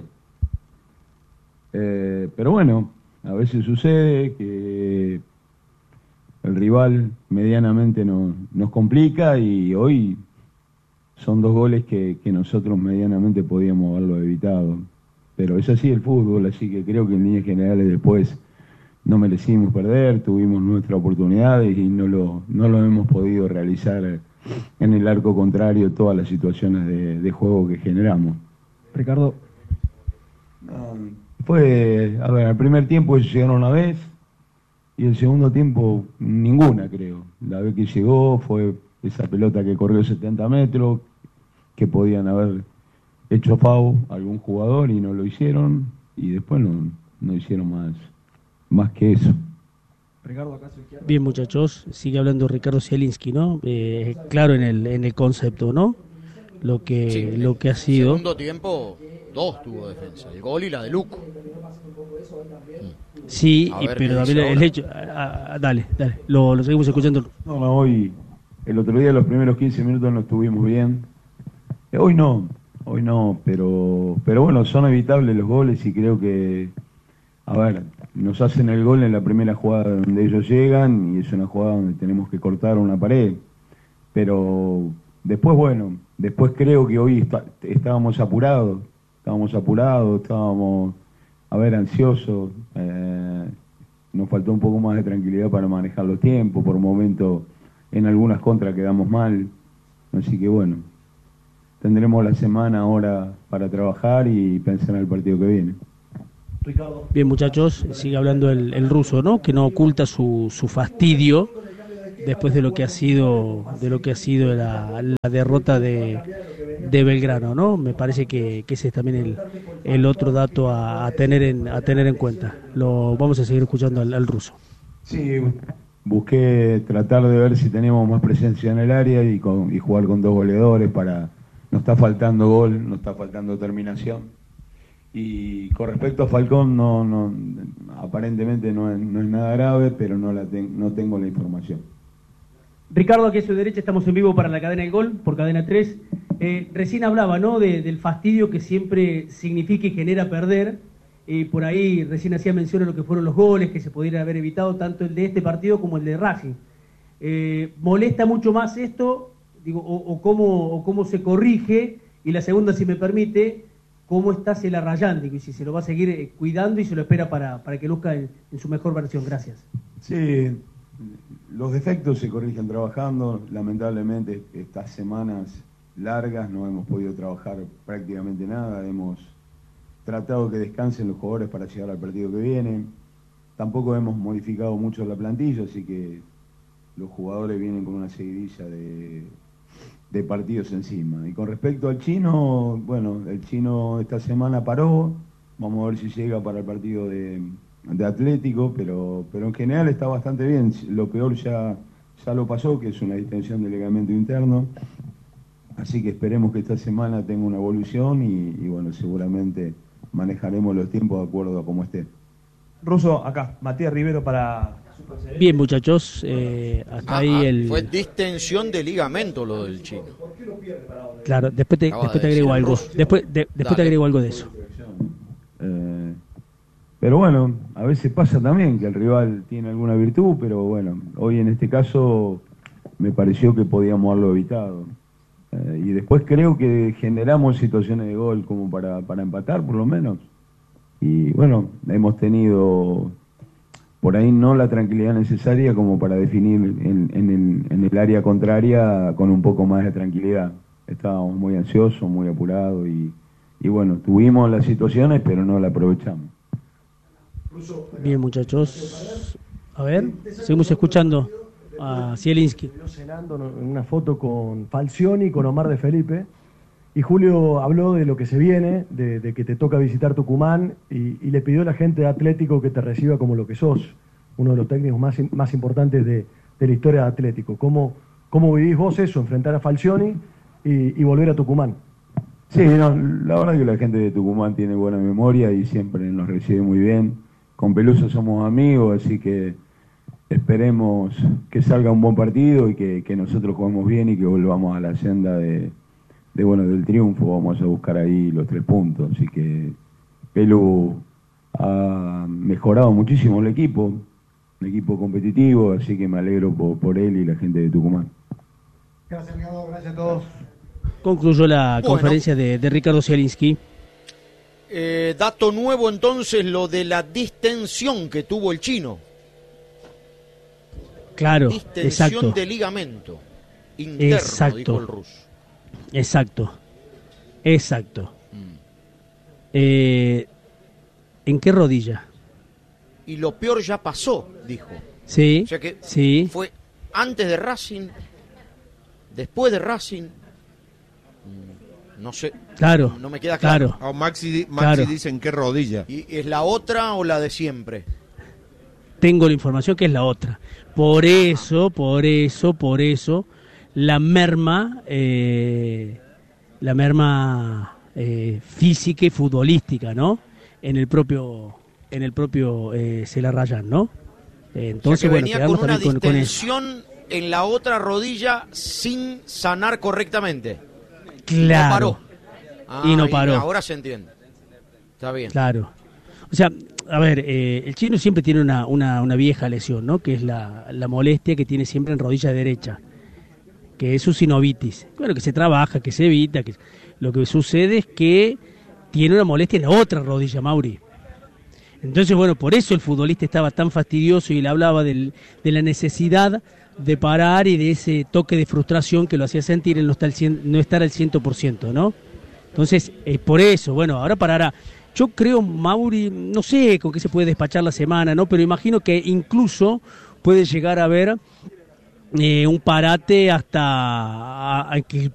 Eh, pero bueno, a veces sucede que el rival medianamente nos, nos complica y hoy son dos goles que, que nosotros medianamente podíamos haberlo evitado. Pero es así el fútbol, así que creo que en líneas generales después no merecimos perder, tuvimos nuestra oportunidad y no lo, no lo hemos podido realizar en el arco contrario todas las situaciones de, de juego que generamos. Ricardo. No, fue, a ver, el primer tiempo ellos llegaron una vez y el segundo tiempo ninguna, creo. La vez que llegó fue esa pelota que corrió setenta metros, que podían haber hecho foul a algún jugador y no lo hicieron, y después no, no hicieron más, más que eso. Bien, muchachos, sigue hablando Ricardo Zielinski, ¿no? Eh, claro en el en el concepto, ¿no? Lo que Sí, lo que ha sido. Segundo tiempo, dos tuvo defensa, el gol y la de Luco. Sí, A y, ver pero qué dice también el ahora. hecho. ah, ah, dale, dale, lo, lo seguimos escuchando. No, no, hoy, el otro día los primeros quince minutos no estuvimos bien. Eh, Hoy no, hoy no, pero, pero bueno, son evitables los goles y creo que, a ver, nos hacen el gol en la primera jugada donde ellos llegan y es una jugada donde tenemos que cortar una pared. Pero después, bueno, después creo que hoy está- estábamos apurados, estábamos apurados, estábamos, a ver, ansiosos. Eh, nos faltó un poco más de tranquilidad para manejar los tiempos, por momentos en algunas contras quedamos mal. Así que bueno, tendremos la semana ahora para trabajar y pensar en el partido que viene. Bien, muchachos, sigue hablando el, el ruso, ¿no? Que no oculta su, su fastidio después de lo que ha sido de lo que ha sido la, la derrota de, de Belgrano, ¿no? Me parece que, que ese es también el, el otro dato a, a tener en a tener en cuenta. Lo vamos a seguir escuchando al, al ruso. Sí, busqué tratar de ver si teníamos más presencia en el área y, con, y jugar con dos goleadores para... Nos está faltando gol, nos está faltando terminación. Y con respecto a Falcón, no, no, aparentemente no es, no es nada grave, pero no, la ten- no tengo la información. Ricardo, aquí a su derecha, estamos en vivo para la cadena El Gol, por Cadena tres. Eh, recién hablaba, ¿no?, de, del fastidio que siempre significa y genera perder. Eh, por ahí recién hacía mención a lo que fueron los goles, que se pudieran haber evitado, tanto el de este partido como el de Racing. Eh, ¿Molesta mucho más esto? Digo, o, o, cómo, o cómo se corrige? Y la segunda, si me permite, ¿cómo está Cela Rayán? Digo, y si se lo va a seguir eh, cuidando y se lo espera para, para que luzca en, en su mejor versión. Gracias. Sí, los defectos se corrigen trabajando. Lamentablemente estas semanas largas no hemos podido trabajar prácticamente nada. Hemos tratado que descansen los jugadores para llegar al partido que viene. Tampoco hemos modificado mucho la plantilla, así que los jugadores vienen con una seguidilla de, de partidos encima. Y con respecto al Chino, bueno, el Chino esta semana paró. Vamos a ver si llega para el partido de, de Atlético, pero, pero en general está bastante bien. Lo peor ya, ya lo pasó, que es una distensión del ligamento interno. Así que esperemos que esta semana tenga una evolución y, y bueno, seguramente manejaremos los tiempos de acuerdo a cómo esté. Ruso, acá, Matías Rivero para... Bien, muchachos, eh, hasta Ah, ahí ah, el... Fue distensión de ligamento lo del chino. Claro, después te, Acaba después de te agrego decir el algo. ruso. Después, de- después te Dale. agrego algo de eso. Eh, pero bueno, a veces pasa también que el rival tiene alguna virtud, pero bueno, hoy en este caso me pareció que podíamos haberlo evitado. Eh, y después creo que generamos situaciones de gol como para, para empatar por lo menos. Y bueno, hemos tenido por ahí no la tranquilidad necesaria como para definir en, en el, en el área contraria con un poco más de tranquilidad. Estábamos muy ansiosos, muy apurados y, y bueno, tuvimos las situaciones pero no las aprovechamos. Bien, muchachos. A ver, seguimos escuchando a Zielinski. Cenando en una foto con Falcioni y con Omar de Felipe. Y Julio habló de lo que se viene, de, de que te toca visitar Tucumán y, y le pidió a la gente de Atlético que te reciba como lo que sos, uno de los técnicos más, más importantes de, de la historia de Atlético. ¿Cómo, cómo vivís vos eso, enfrentar a Falcioni y, y volver a Tucumán? Sí, no, la verdad que la gente de Tucumán tiene buena memoria y siempre nos recibe muy bien. Con Peluso somos amigos, así que esperemos que salga un buen partido y que, que nosotros juguemos bien y que volvamos a la senda de, de bueno del triunfo. Vamos a buscar ahí los tres puntos. Así que Pelu ha mejorado muchísimo el equipo, un equipo competitivo, así que me alegro por, por él y la gente de Tucumán. Gracias, Ricardo. Gracias a todos. Concluyó la Bueno. conferencia de, de Ricardo Zielinski. Eh, dato nuevo entonces, lo de la distensión que tuvo el chino. Claro, Distensión exacto. de ligamento. interno, Exacto. dijo el ruso. Exacto. Exacto. Eh, ¿En qué rodilla? Y lo peor ya pasó, dijo. Sí, O sea que sí. fue antes de Racing, después de Racing, mm, no sé. Claro, No me queda claro. claro. Ah, Maxi, di- Maxi Claro. dice en qué rodilla. ¿Y es la otra o la de siempre? Tengo la información que es la otra. Por eso, por eso, por eso, la merma, eh, la merma eh, física y futbolística, ¿no? En el propio, en el propio eh, Celarrayán, ¿no? Eh, entonces, O sea que bueno, venía quedamos con una también con, con eso. distensión en la otra rodilla sin sanar correctamente. Claro. No paró. Ah, Y no paró. ahora se entiende. Está bien. Claro. O sea, a ver, eh, el chino siempre tiene una, una, una vieja lesión, ¿no? Que es la, la molestia que tiene siempre en rodilla derecha, que es su sinovitis. Bueno, que se trabaja, que se evita, que lo que sucede es que tiene una molestia en la otra rodilla, Mauri. Entonces, bueno, por eso el futbolista estaba tan fastidioso y le hablaba del, de la necesidad de parar y de ese toque de frustración que lo hacía sentir el no estar al cien, no estar al cien por ciento, ¿no? Entonces, eh, por eso, bueno, ahora parará. Yo creo, Mauri, no sé con qué se puede despachar la semana, ¿no? Pero imagino que incluso puede llegar a haber eh, un parate hasta a, a que